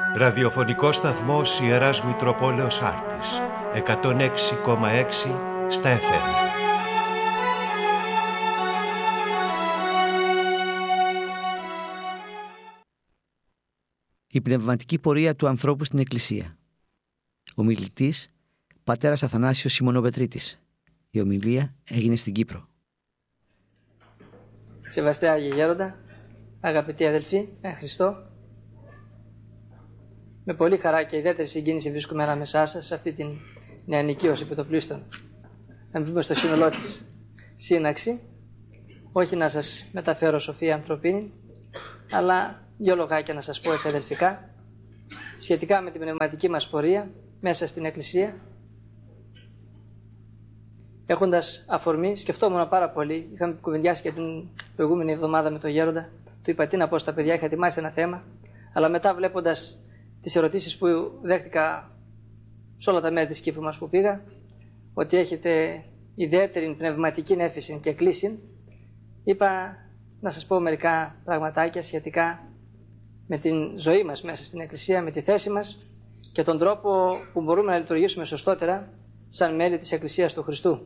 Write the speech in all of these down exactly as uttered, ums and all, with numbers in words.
Ραδιοφωνικός σταθμός Ιεράς Μητροπόλεως Άρτης, εκατόν έξι κόμμα έξι στα εφ εμ. Η πνευματική πορεία του ανθρώπου στην Εκκλησία. Ομιλητής, πατέρας Αθανάσιος Σιμωνοπετρίτης. Η ομιλία έγινε στην Κύπρο. Σεβαστέ Άγιε Γέροντα, αγαπητοί αδελφοί, εν Χριστώ, με πολύ χαρά και ιδιαίτερη συγκίνηση βρίσκομαι ανάμεσά σας σε αυτή την νεανικίωση επιτοπλίστων. Να μπούμε στο σύνολό της σύναξη, όχι να σας μεταφέρω σοφία ανθρωπίνη, αλλά δύο λογάκια να σας πω έτσι αδελφικά, σχετικά με την πνευματική μας πορεία μέσα στην Εκκλησία. Έχοντας αφορμή, σκεφτόμουν πάρα πολύ. Είχαμε κουβεντιάσει και την προηγούμενη εβδομάδα με τον Γέροντα. Του είπα τι να πω στα παιδιά, είχα ετοιμάσει ένα θέμα. Αλλά μετά, βλέποντας τις ερωτήσεις που δέχτηκα σε όλα τα μέρη της Κύπρου μας που πήγα, ότι έχετε ιδιαίτερη πνευματική νέφηση και κλίση, είπα να σας πω μερικά πραγματάκια σχετικά με την ζωή μας μέσα στην Εκκλησία, με τη θέση μας και τον τρόπο που μπορούμε να λειτουργήσουμε σωστότερα σαν μέλη της Εκκλησίας του Χριστού.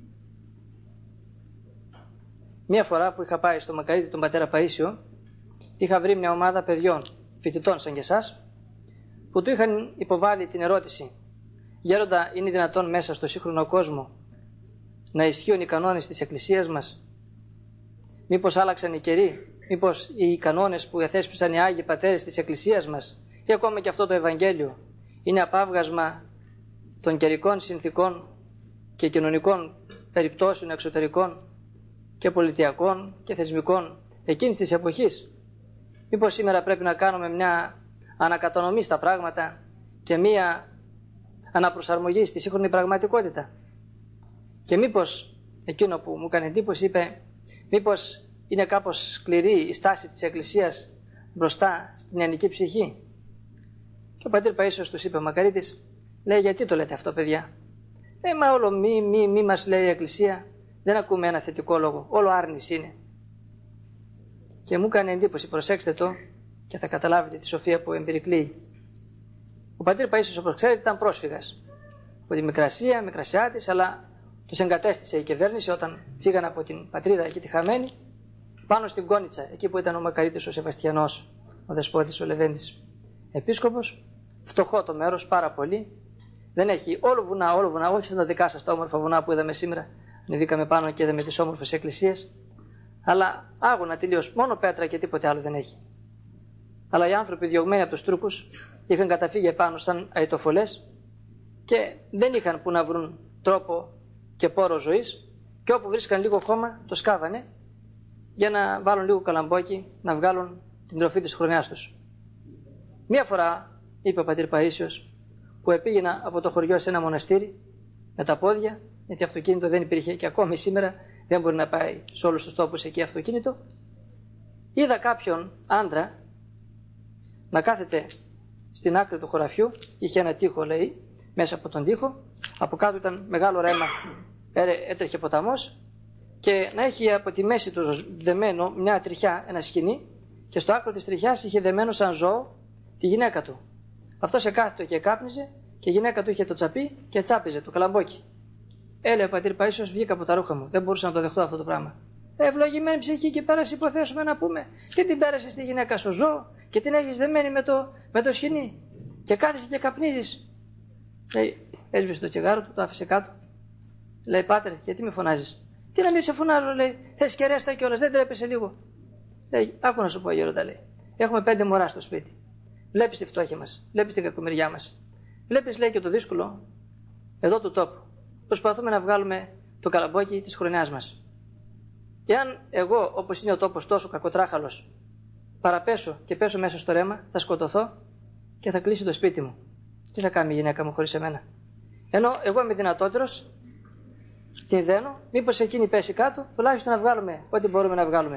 Μία φορά που είχα πάει στο Μακαρίτη τον πατέρα Παΐσιο, είχα βρει μια ομάδα παιδιών, φοιτητών σαν και εσάς, που του είχαν υποβάλει την ερώτηση: Γέροντα, είναι δυνατόν μέσα στο σύγχρονο κόσμο να ισχύουν οι κανόνες της Εκκλησίας μας? Μήπως άλλαξαν οι καιροί? Μήπως οι κανόνες που εθέσπισαν οι Άγιοι Πατέρες της Εκκλησίας μας, ή ακόμα και αυτό το Ευαγγέλιο, είναι απάβγασμα των καιρικών συνθήκων και κοινωνικών περιπτώσεων εξωτερικών και πολιτιακών και θεσμικών εκείνης της εποχής? Μήπως σήμερα πρέπει να κάνουμε μια ανακατανομή στα πράγματα και μια αναπροσαρμογή στη σύγχρονη πραγματικότητα? Και μήπως, εκείνο που μου έκανε εντύπωση, είπε, μήπως είναι κάπως σκληρή η στάση της Εκκλησίας μπροστά στην νεανική ψυχή? Και ο πατήρ Παΐσιος τους είπε, Μακαρίτης, λέει, γιατί το λέτε αυτό, παιδιά? Ε, μα όλο μη, μη, μη μας λέει η Εκκλησία, δεν ακούμε ένα θετικό λόγο, όλο άρνηση είναι. Και μου έκανε εντύπωση, προσέξτε το και θα καταλάβετε τη σοφία που εμπερικλεί. Ο πατήρ Παΐσιος, όπως ξέρετε, ήταν πρόσφυγας από τη Μικρασία, Μικρασιάτης, αλλά τους εγκατέστησε η κυβέρνηση όταν φύγαν από την πατρίδα εκεί τη χαμένη, πάνω στην Κόνιτσα, εκεί που ήταν ο Μακαρίτης ο Σεβαστιανός, ο δεσπότης, ο Λεβέντης επίσκοπος. Φτωχό το μέρος, πάρα πολύ. Δεν έχει όλο βουνά, όλο βουνά, όχι σαν τα δικά σας τα όμορφα βουνά που είδαμε σήμερα. Ανεβήκαμε πάνω και είδαμε τις όμορφες εκκλησίες. Αλλά άγωνα τελείως, μόνο πέτρα και τίποτε άλλο δεν έχει. Αλλά οι άνθρωποι διωγμένοι από τους Τούρκους είχαν καταφύγει επάνω σαν αητοφολές και δεν είχαν που να βρουν τρόπο και πόρο ζωής, και όπου βρίσκαν λίγο χώμα το σκάβανε για να βάλουν λίγο καλαμπόκι, να βγάλουν την τροφή της χρονιάς τους. Μία φορά, είπε ο πατήρ Παΐσιος, που επήγαινα από το χωριό σε ένα μοναστήρι με τα πόδια, γιατί αυτοκίνητο δεν υπήρχε και ακόμη σήμερα δεν μπορεί να πάει σε όλους τους τόπους εκεί αυτοκίνητο, είδα κάποιον άντρα να κάθεται στην άκρη του χωραφιού, είχε ένα τοίχο, λέει, μέσα από τον τοίχο, από κάτω ήταν μεγάλο ρέμα, έτρεχε ποταμός, και να έχει από τη μέση του δεμένο μια τριχιά, ένα σκοινί, και στο άκρο της τριχιάς είχε δεμένο σαν ζώο τη γυναίκα του. Αυτός εκάθιτο και κάπνιζε και η γυναίκα του είχε το τσαπί και τσάπιζε το καλαμπόκι. Έλεγε ο πατήρ Παΐσιος, βγήκα από τα ρούχα μου, δεν μπορούσα να το δεχτώ αυτό το πράγμα. Ευλογημένη ψυχή, και πέρασε, υποθέσουμε να πούμε, τι την πέρασε στη γυναίκα σου, ζώο, και την έχεις δεμένη με το, με το σκοινί, και κάθεσαι και καπνίζεις. Λέει, έσβησε το τσιγάρο του, το άφησε κάτω. Λέει, πάτερ, γιατί με φωνάζεις? Τι να μην σε φωνάζω, λέει, θες και ρέστα κιόλας, δεν τρέπεσαι λίγο? Λέει, άκου να σου πω, Γέροντα, λέει, έχουμε πέντε μωρά στο σπίτι. Βλέπεις τη φτώχεια μας, βλέπεις την κακομοιριά μας. Βλέπεις, λέει, και το δύσκολο εδώ του τόπου. Προσπαθούμε να βγάλουμε το καλαμπόκι της χρονιάς μας. Εάν εγώ, όπως είναι ο τόπος τόσο κακοτράχαλος, παραπέσω και πέσω μέσα στο ρέμα, θα σκοτωθώ και θα κλείσει το σπίτι μου. Τι θα κάνει η γυναίκα μου χωρίς εμένα? Ενώ εγώ είμαι δυνατότερος, την δένω, μήπως εκείνη πέσει κάτω, τουλάχιστον να βγάλουμε ό,τι μπορούμε να βγάλουμε.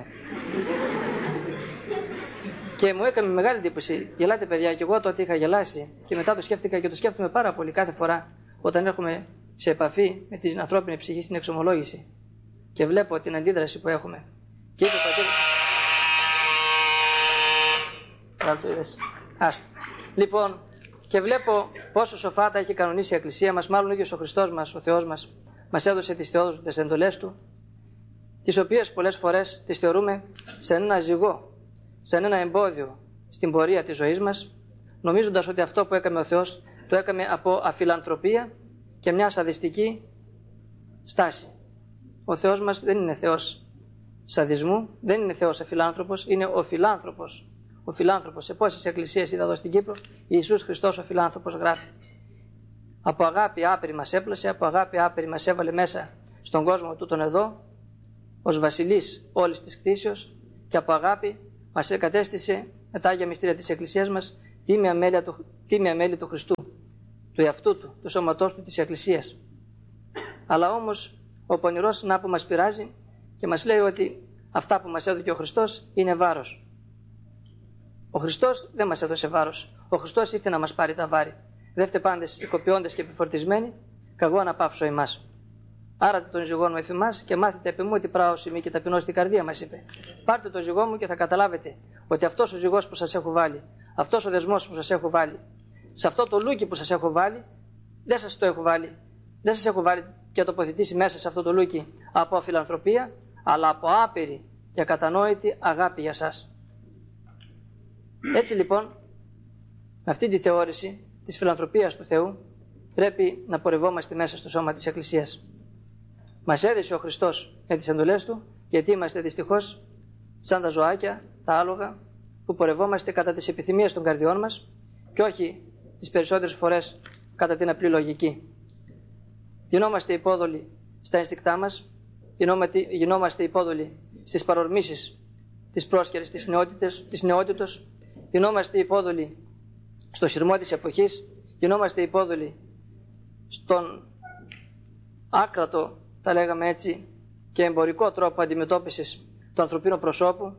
Και μου έκανε μεγάλη εντύπωση. Γελάτε, παιδιά, και εγώ τότε είχα γελάσει και μετά το σκέφτηκα και το σκέφτομαι πάρα πολύ κάθε φορά όταν έρχομαι σε επαφή με την ανθρώπινη ψυχή στην εξομολόγηση και βλέπω την αντίδραση που έχουμε. Και είπε ο πατήρ... Άστο. Λοιπόν, και βλέπω πόσο σοφά τα έχει κανονίσει η Εκκλησία μας, μάλλον ο ίδιος ο Χριστός μας, ο Θεός μας, μας έδωσε τις θεόδους, τις εντολές Του, τις οποίες πολλές φορές τις θεωρούμε σαν ένα ζυγό, σαν ένα εμπόδιο στην πορεία της ζωής μας, νομίζοντας ότι αυτό που έκαμε ο Θεός το έκαμε από αφιλανθρωπία και μια σαδιστική στάση. Ο Θεός μας δεν είναι Θεός σαδισμού, δεν είναι Θεός αφιλάνθρωπος, είναι ο φιλάνθρωπος. Ο φιλάνθρωπος. Σε πόσες εκκλησίες είδα εδώ στην Κύπρο, Ιησούς Χριστός ο φιλάνθρωπος γράφει. Από αγάπη άπειρη μας έπλασε, από αγάπη άπειρη μας έβαλε μέσα στον κόσμο τούτον εδώ, ως βασιλής όλης της κτήσεως, και από αγάπη μας εκατέστησε με τα Άγια Μυστήρια της Εκκλησίας μας τίμια μέλη του, τίμια μέλη του Χριστού, του εαυτού Του, του σώματός Του, της Εκκλησίας. Αλλά όμως ο πονηρός να που μας πειράζει και μας λέει ότι αυτά που μας έδωκε ο Χριστός είναι βάρος. Ο Χριστός δεν μας έδωσε βάρος. Ο Χριστός ήρθε να μας πάρει τα βάρη. Δεύτε πάντες οικοποιώντες και επιφορτισμένοι, καγώ να πάψω εμάς. Άρατε τον ζυγό μου εφ' εμάς και μάθετε επί μου ότι πράωση μη και ταπεινώ στην καρδία, μας είπε. Πάρτε τον ζυγό μου και θα καταλάβετε ότι αυτός ο ζυγός που σας έχω βάλει, αυτός ο δεσμός που σας έχω βάλει, σε αυτό το λούκι που σας έχω βάλει, δεν σας το έχω βάλει. Δεν σας έχω βάλει και τοποθετήσει μέσα σε αυτό το λούκι από αφιλανθρωπία, αλλά από άπειρη και ακατανόητη αγάπη για σας. Έτσι λοιπόν, με αυτή τη θεώρηση της φιλανθρωπίας του Θεού, πρέπει να πορευόμαστε μέσα στο σώμα της Εκκλησίας. Μας έδεσε ο Χριστός με τις εντολές Του, γιατί είμαστε δυστυχώς σαν τα ζωάκια, τα άλογα, που πορευόμαστε κατά τις επιθυμίες των καρδιών μας και όχι τις περισσότερες φορές κατά την απλή λογική. Γινόμαστε υπόδολοι στα ενστικτά μας, γινόμαστε υπόδολοι στις παρορμήσεις της πρόσχερης της νεότητας, της νεότητος, γινόμαστε υπόδολοι στο σειρμό της εποχής, γινόμαστε υπόδολοι στον άκρατο, τα λέγαμε έτσι, και εμπορικό τρόπο αντιμετώπισης του ανθρωπίνου προσώπου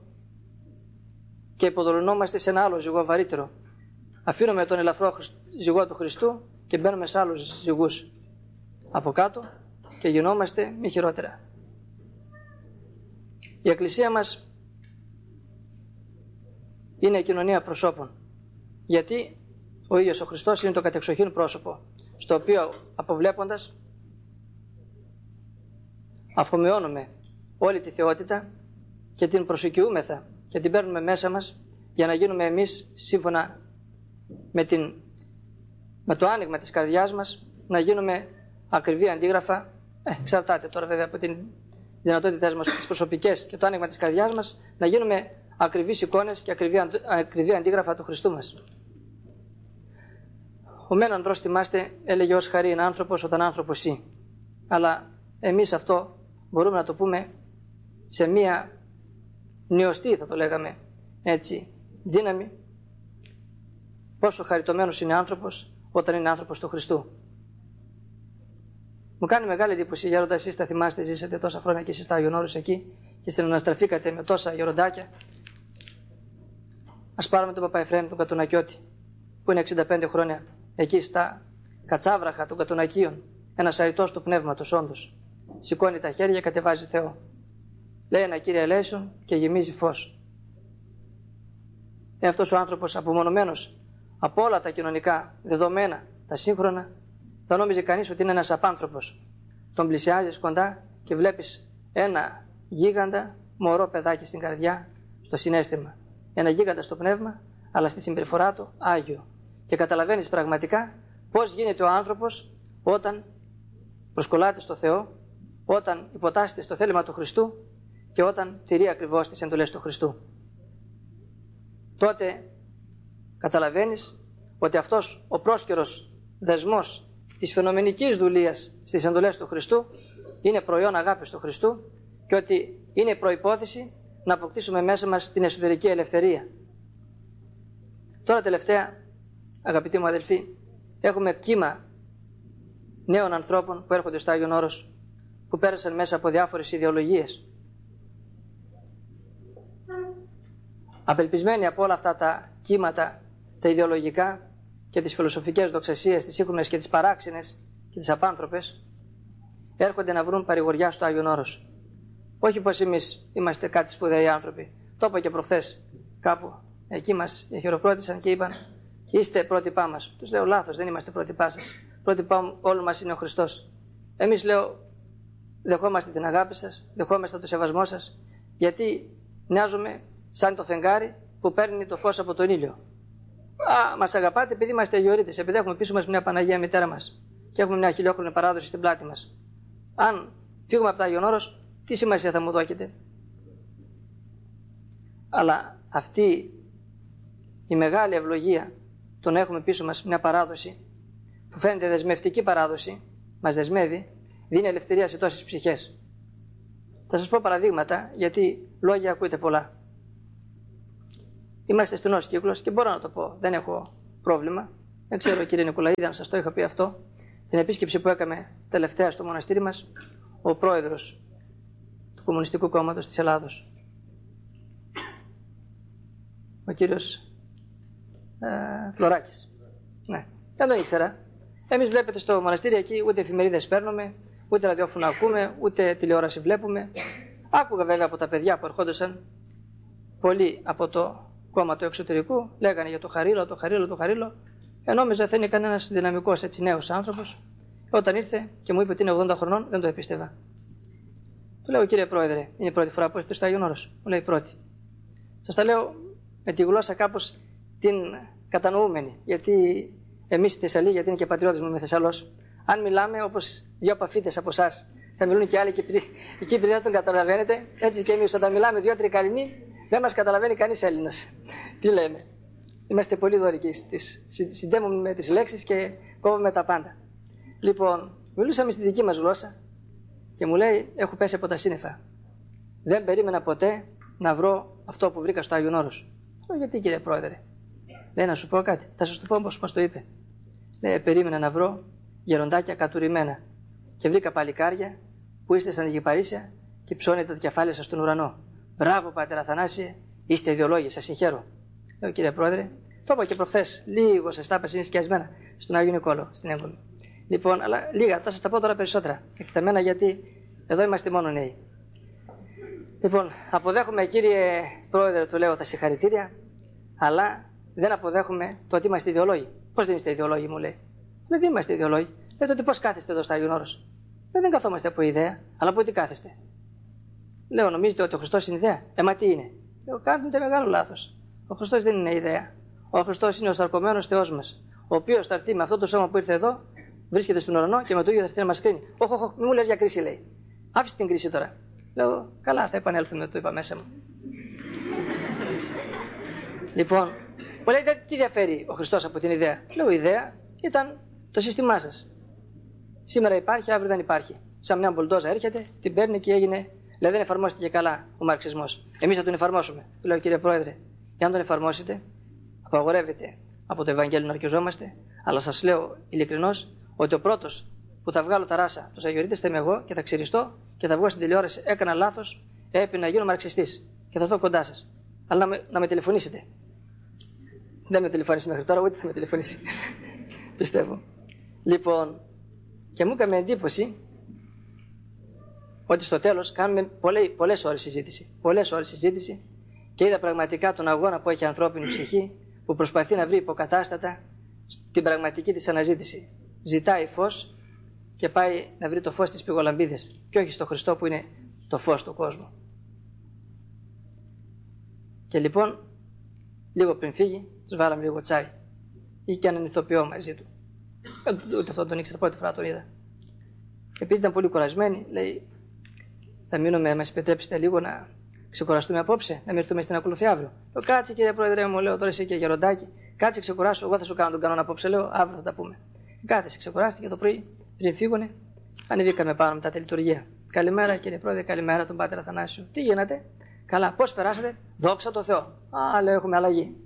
και υποδολωνόμαστε σε ένα άλλο ζυγό βαρύτερο. Αφήνουμε τον ελαφρό ζυγό του Χριστού και μπαίνουμε σε άλλους ζυγούς από κάτω και γινόμαστε μη χειρότερα. Η Εκκλησία μας είναι η κοινωνία προσώπων, γιατί ο ίδιος ο Χριστός είναι το κατεξοχήν πρόσωπο, στο οποίο αποβλέποντας αφομοιώνουμε όλη τη θεότητα και την προσοικιούμεθα και την παίρνουμε μέσα μας για να γίνουμε εμείς σύμφωνα με, την, με το άνοιγμα της καρδιάς μας, να γίνουμε ακριβή αντίγραφα, ε, εξαρτάται τώρα βέβαια από την δυνατότητές μας τις προσωπικές και το άνοιγμα της καρδιάς μας, να γίνουμε ακριβείς εικόνες και ακριβή, ακριβή αντίγραφα του Χριστού μας. Ο μεν ανδρός, θυμάστε, έλεγε ως χαρή είναι άνθρωπος όταν άνθρωπος ή. Αλλά εμείς αυτό μπορούμε να το πούμε σε μία νιωστή, θα το λέγαμε έτσι, δύναμη, πόσο χαριτωμένος είναι άνθρωπος όταν είναι άνθρωπος του Χριστού. Μου κάνει μεγάλη εντύπωση, γέροντα, εσείς τα θυμάστε, ζήσατε τόσα χρόνια και εσείς στα Άγιον Όρους εκεί και συναναστραφήκατε με τόσα γεροντάκια. Ας πάρουμε τον Παπαεφρέμ τον Κατουνακιώτη, που είναι εξήντα πέντε χρόνια εκεί στα κατσάβραχα των Κατουνακίων, ένας αριτός του πνεύματος όντως. Σηκώνει τα χέρια, κατεβάζει Θεό. Λέει ένα Κύριε ελέησον και γεμίζει φως. Ε, αυτός ο άνθρωπος απομονωμένος από όλα τα κοινωνικά δεδομένα, τα σύγχρονα, θα νόμιζε κανείς ότι είναι ένας απάνθρωπος. Τον πλησιάζεις κοντά και βλέπεις ένα γίγαντα μωρό παιδάκι στην καρδιά, στο συναίσθημα. Ένα γίγαντα στο πνεύμα, αλλά στη συμπεριφορά του Άγιο. Και καταλαβαίνεις πραγματικά πώς γίνεται ο άνθρωπος όταν προσκολάται στο Θεό, όταν υποτάσσεται στο θέλημα του Χριστού και όταν τηρεί ακριβώς τις εντολές του Χριστού. Τότε καταλαβαίνεις ότι αυτός ο πρόσκαιρος δεσμός της φαινομενικής δουλείας στις εντολές του Χριστού είναι προϊόν αγάπης του Χριστού και ότι είναι προϋπόθεση να αποκτήσουμε μέσα μας την εσωτερική ελευθερία. Τώρα τελευταία, αγαπητοί μου αδελφοί, έχουμε κύμα νέων ανθρώπων που έρχονται στο Άγιον Όρος, που πέρασαν μέσα από διάφορες ιδεολογίες. Απελπισμένοι από όλα αυτά τα κύματα, τα ιδεολογικά και τις φιλοσοφικές δοξασίες, τις σύγχρονες και τις παράξενες και τις απάνθρωπες, έρχονται να βρουν παρηγοριά στο Άγιον Όρος. Όχι πως εμείς είμαστε κάτι σπουδαίοι άνθρωποι. Το είπα και προχθές κάπου. Εκεί μας χειροκρότησαν και είπαν είστε πρότυπά μας. Τους λέω λάθος, δεν είμαστε πρότυπά σας. Πρότυπά όλων μας είναι ο Χριστός. Εμείς, λέω, δεχόμαστε την αγάπη σας, δεχόμαστε το σεβασμό σας, γιατί μοιάζουμε σαν το φεγγάρι που παίρνει το φως από τον ήλιο. Α, μας αγαπάτε επειδή είμαστε αγιορείτες, επειδή έχουμε πίσω μας μια Παναγία Μητέρα μας και έχουμε μια χιλιόχρονη παράδοση στην πλάτη μας. Αν φύγουμε από το Άγιον Όρος, τι σημασία θα μου δώκετε? Αλλά αυτή η μεγάλη ευλογία, το να έχουμε πίσω μας μια παράδοση που φαίνεται δεσμευτική παράδοση, μας δεσμεύει, δίνει ελευθερία σε τόσες ψυχές. Θα σας πω παραδείγματα, γιατί λόγια ακούτε πολλά. Είμαστε στενός κύκλος και μπορώ να το πω, δεν έχω πρόβλημα. Δεν ξέρω, κύριε Νικολαίδη, αν σας το είχα πει αυτό. Την επίσκεψη που έκαμε τελευταία στο μοναστήρι μας, ο πρόεδρος του Κομμουνιστικού Κόμματος της Ελλάδος, ο κύριος ε, Φλωράκης. Ναι, δεν τον ήξερα. Εμείς, βλέπετε, στο μοναστήρι εκεί ούτε εφημερίδες παίρνουμε, ούτε ραδιόφωνο ακούμε, ούτε τηλεόραση βλέπουμε. Άκουγα βέβαια από τα παιδιά που ερχόντουσαν, πολλοί από το κόμμα του εξωτερικού, λέγανε για το Χαρίλο, το Χαρίλο, το Χαρίλο. Ενόμιζα θα είναι κανένας δυναμικός, έτσι, νέος άνθρωπος. Όταν ήρθε και μου είπε ότι είναι ογδόντα χρονών, δεν το επίστευα. Του λέω, κύριε Πρόεδρε, είναι η πρώτη φορά που ήρθατε στο Άγιον Όρος? Μου λέει, πρώτη. Σας τα λέω με τη γλώσσα κάπως την κατανοούμενη, γιατί εμείς στη Θεσσαλία, γιατί είναι και πατριώτες μου, είμαι Θεσσαλός, αν μιλάμε όπως δύο παφίτες από εσάς, θα μιλούν και άλλοι και επειδή, εκεί επειδή δεν τον καταλαβαίνετε, έτσι και εμείς όταν μιλάμε δύο τρικαλινοί, δεν μας καταλαβαίνει κανείς Έλληνας. Τι λέμε? Είμαστε πολύ δωρικοί, συντέμουμε με τις λέξεις και κόβουμε τα πάντα. Λοιπόν, μιλούσαμε στη δική μας γλώσσα και μου λέει, έχω πέσει από τα σύννεφα. Δεν περίμενα ποτέ να βρω αυτό που βρήκα στο Άγιον Όρος. Λέω, γιατί, κύριε Πρόεδρε? Λέει, να σου πω κάτι, θα σας το πω όπως μας το είπε. Λέει, περίμενα να βρω γεροντάκια κατουρημένα και βρήκα παλικάρια που είστε σαν γυπαρίσια και ψώνετε τα κεφάλια σας στον ουρανό. Μπράβο, Πάτερ Αθανάσιε, είστε ιδεολόγοι, σας συγχαίρω. Λέω, κύριε Πρόεδρε, το είπα και προχθές, λίγο σας τα είπα συνεισκιασμένα στον Άγιο Νικόλο, στην Έμβολη. Λοιπόν, αλλά λίγα, θα σας τα πω τώρα περισσότερα, εκτεμένα, γιατί εδώ είμαστε μόνο νέοι. Λοιπόν, αποδέχομαι, κύριε Πρόεδρε, του λέω, τα συγχαρητήρια, αλλά δεν αποδέχομαι το ότι είμαστε ιδεολόγοι. Πώς δεν είστε ιδεολόγοι, μου λέει. Δεν είμαστε ιδεολόγοι. Λέει, τότε πώς κάθεστε εδώ στο Άγιον Όρος? Δεν καθόμαστε από ιδέα, αλλά από τι κάθεστε? Λέω, νομίζετε ότι ο Χριστός είναι ιδέα? Ε, μα τι είναι? Λέω, κάνετε μεγάλο λάθος. Ο Χριστός δεν είναι ιδέα. Ο Χριστός είναι ο σαρκωμένος Θεός μας, ο οποίος θα έρθει με αυτό το σώμα που ήρθε εδώ, βρίσκεται στον ουρανό και με το ίδιο θα έρθει να μας κρίνει. Όχι, όχι, μην μου λες για κρίση, λέει. Άφησε την κρίση τώρα. Λέω, καλά, θα επανέλθουμε, το είπα μέσα μου. Λοιπόν, μου λέει, τι διαφέρει ο Χριστός από την ιδέα? Λέω, η ιδέα ήταν το σύστημά σας. Σήμερα υπάρχει, αύριο δεν υπάρχει. Σαν μια μπουλντόζα έρχεται, την παίρνει και έγινε. Δηλαδή δεν εφαρμόστηκε καλά ο μαρξισμός. Εμείς θα τον εφαρμόσουμε. Του λέω, κύριε Πρόεδρε, εάν τον εφαρμόσετε, απαγορεύεται από το Ευαγγέλιο να αρκιζόμαστε, αλλά σας λέω ειλικρινώς ότι ο πρώτος που θα βγάλω τα ράσα τους αγιορείτες θα είμαι εγώ και θα ξυριστώ και θα βγω στην τηλεόραση. Έκανα λάθος, έπρεπε να γίνω μαρξιστής και θα έρθω κοντά σας. Αλλά να με, να με τηλεφωνήσετε. Δεν με τηλεφωνήσει μέχρι τώρα, ούτε θα με τηλεφωνήσει. Πιστεύω. Λοιπόν, και μου έκανε εντύπωση ότι στο τέλος κάνουμε πολλές ώρες συζήτηση. Πολλές ώρες συζήτηση και είδα πραγματικά τον αγώνα που έχει η ανθρώπινη ψυχή, που προσπαθεί να βρει υποκατάστατα στην πραγματική της αναζήτηση. Ζητάει φως και πάει να βρει το φως της πηγολαμπίδες και όχι στο Χριστό που είναι το φως του κόσμου. Και λοιπόν, λίγο πριν φύγει, τους βάλαμε λίγο τσάι. Είχε και έναν ηθοποιό μαζί του. Ούτε αυτό τον ήξερα, πρώτη φορά τον είδα. Και επειδή ήταν πολύ κουρασμένοι, λέει, θα μείνουμε, μας επιτρέψετε λίγο να ξεκουραστούμε απόψε, να μυρθούμε στην ακολουθία αύριο. Λέω, κάτσε κύριε Πρόεδρε, μου λέω, τώρα είσαι και γεροντάκι, κάτσε ξεκουράσου, εγώ θα σου κάνω τον κανόνα απόψε, λέω, αύριο θα τα πούμε. Κάθεσε, ξεκουράστηκε το πρωί, πριν φύγουνε, ανεβήκαμε πάνω μετά τη λειτουργία. Καλημέρα κύριε Πρόεδρε, καλημέρα τον Πάτερ Αθανάσιο. Τι γίνατε? Καλά, πώς περάσατε? Δόξα τω Θεώ. Α, λέω, έχουμε αλλαγή.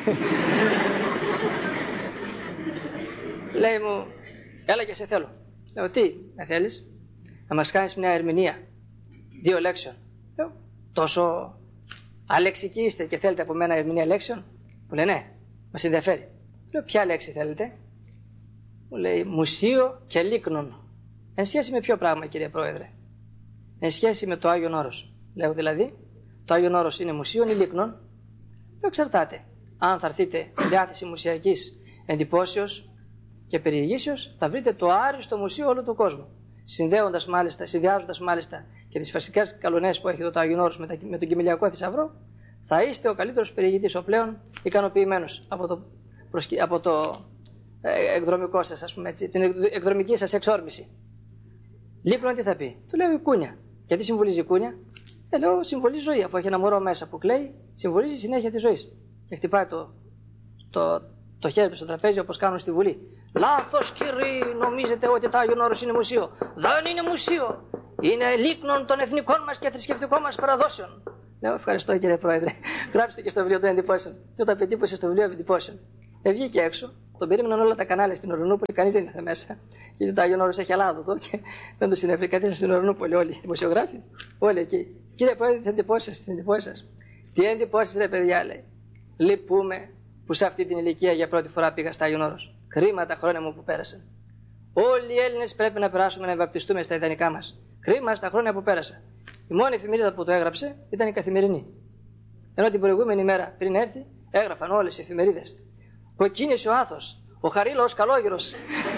Λέει μου, έλα και σε θέλω. Λέω, τι με θέλεις? Να μας κάνεις μια ερμηνεία δύο λέξεων. Λέω, τόσο αλεξικοί είστε και θέλετε από μένα ερμηνεία λέξεων? Μου λέει, ναι, μας ενδιαφέρει. Λέω, ποια λέξη θέλετε? Μου λέει, μουσείο και λίκνον. Εν σχέση με ποιο πράγμα, κύριε Πρόεδρε? Εν σχέση με το Άγιον Όρος. Λέω, δηλαδή, το Άγιον Όρος είναι μουσείο ή λίκνον? Λέω, εξαρτάται. Αν θα έρθετε διάθεση μουσιακής εντυπώσεως και περιηγήσεως θα βρείτε το άριστο μουσείο όλου του κόσμου. Συνδέοντας μάλιστα, συνδυάζοντας μάλιστα και τις φασικές καλονές που έχει εδώ το Άγιον Όρος με, τα, με τον Κυμηλιακό θησαυρό, θα είστε ο καλύτερος περιηγητής, ο πλέον ικανοποιημένος από το, από το ε, εκδρομικό σας, ας πούμε έτσι, την εκδρομική σας εξόρμηση. Λίπνον τι θα πει, του λέω η κούνια. Γιατί συμβολίζει η κούνια? Ε, λέω συμβολίζει ζωή, αφού έχει ένα μωρό μέσα που κλαίει, συμβολίζει η συνέχεια της ζωής. Και χτυπάει το, το, το χέρι του στο τραπέζι όπως κάνουν στη Βουλή. Λάθος κύριοι, νομίζετε ότι το Άγιον Όρος είναι μουσείο? Δεν είναι μουσείο. Είναι λίκνον των εθνικών μας και θρησκευτικών μας παραδόσεων. Λέω ευχαριστώ κύριε Πρόεδρε. Γράψτε και στο βιβλίο των εντυπώσεων. Και όταν πετύπωσε στο βιβλίο εντυπώσεων, ε, βγήκε έξω, τον περίμεναν όλα τα κανάλια στην Ορενούπολη, κανείς δεν ήρθε μέσα. Γιατί το Άγιον Όρος έχει Ελλάδα εδώ και δεν το συνέβη. Κάτι στην Ορενούπολη όλοι οι δημοσιογράφοι. Όλοι εκεί. Κύριε Πρόεδρε, τις εντυπώσεις σας. Τι εντυπώσεις ρε παιδιά, λέει. Λυπούμε που σε αυτή την ηλικία για πρώτη φορά πήγα στο Άγιον Όρος. Κρίμα τα χρόνια μου που πέρασαν. Όλοι οι Έλληνες πρέπει να περάσουμε να βαπτιστούμε στα ιδανικά μας. Κρίμα στα χρόνια που πέρασα. Η μόνη εφημερίδα που το έγραψε ήταν η Καθημερινή. Ενώ την προηγούμενη μέρα πριν έρθει, έγραφαν όλες οι εφημερίδες. Κοκκίνησε ο Άθος, ο Χαρίλαος Καλόγυρος.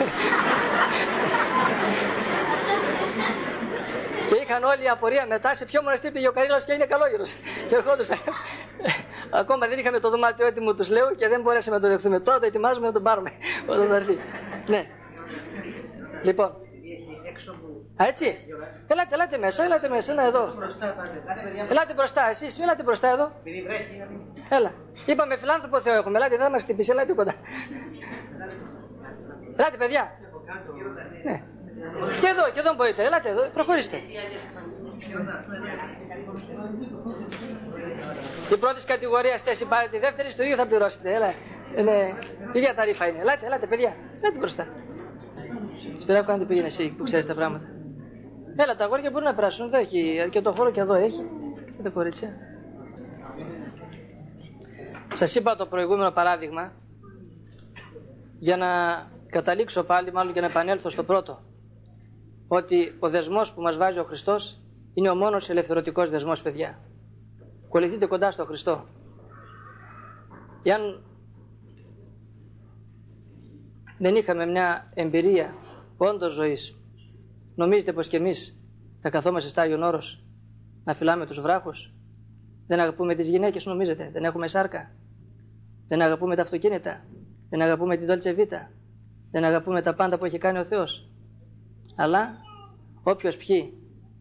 Και είχαν όλη η απορία μετά σε ποιο μοναστήρι πήγε ο Καρίλαος και είναι Καλόγυρος. Και ερχόντουσαν. Ακόμα δεν είχαμε το δωμάτιο έτοιμο, τους λέω, και δεν μπορέσαμε να το δεχθούμε. Τώρα το ετοιμάζουμε να τον πάρουμε όταν θα έρθει. Ναι. Λοιπόν. Α, έτσι. Ελάτε, ελάτε μέσα, ελάτε μέσα, να εδώ. Ελάτε μπροστά, εσείς, ελάτε μπροστά εδώ. Έλα. Είπαμε φιλάνθρωπο Θεό έχουμε, ελάτε, δεν μας χτυπήσει, ελάτε κοντά. Ελάτε παιδιά. Ναι. Και εδώ, και εδώ μπορείτε, ελάτε εδώ, προχωρήστε. Η πρώτη κατηγορία θέση πάρετε, η δεύτερη στο ίδιο θα πληρώσετε. Έλα. Είναι, η ίδια ταρήφα είναι. Ελάτε, ελάτε παιδιά, ελάτε μπροστά. Σπέρα που αν δεν πήγαινε εσύ που ξέρεις τα πράγματα. Έλα, τα αγόρια μπορούν να περάσουν. Εδώ έχει και το χώρο και εδώ έχει. Και τα κορίτσια. Σας είπα το προηγούμενο παράδειγμα για να καταλήξω πάλι, μάλλον για να επανέλθω στο πρώτο. Ότι ο δεσμός που μας βάζει ο Χριστός είναι ο μόνος ελευθερωτικός δεσμός, παιδιά. Κολληθείτε κοντά στο Χριστό. Εάν δεν είχαμε μια εμπειρία όντως ζωής, νομίζετε πως και εμείς θα καθόμαστε στο Άγιον Όρος να φυλάμε τους βράχους? Δεν αγαπούμε τις γυναίκες, νομίζετε? Δεν έχουμε σάρκα? Δεν αγαπούμε τα αυτοκίνητα? Δεν αγαπούμε την Dolce Vita? Δεν αγαπούμε τα πάντα που έχει κάνει ο Θεός? Αλλά όποιος πιει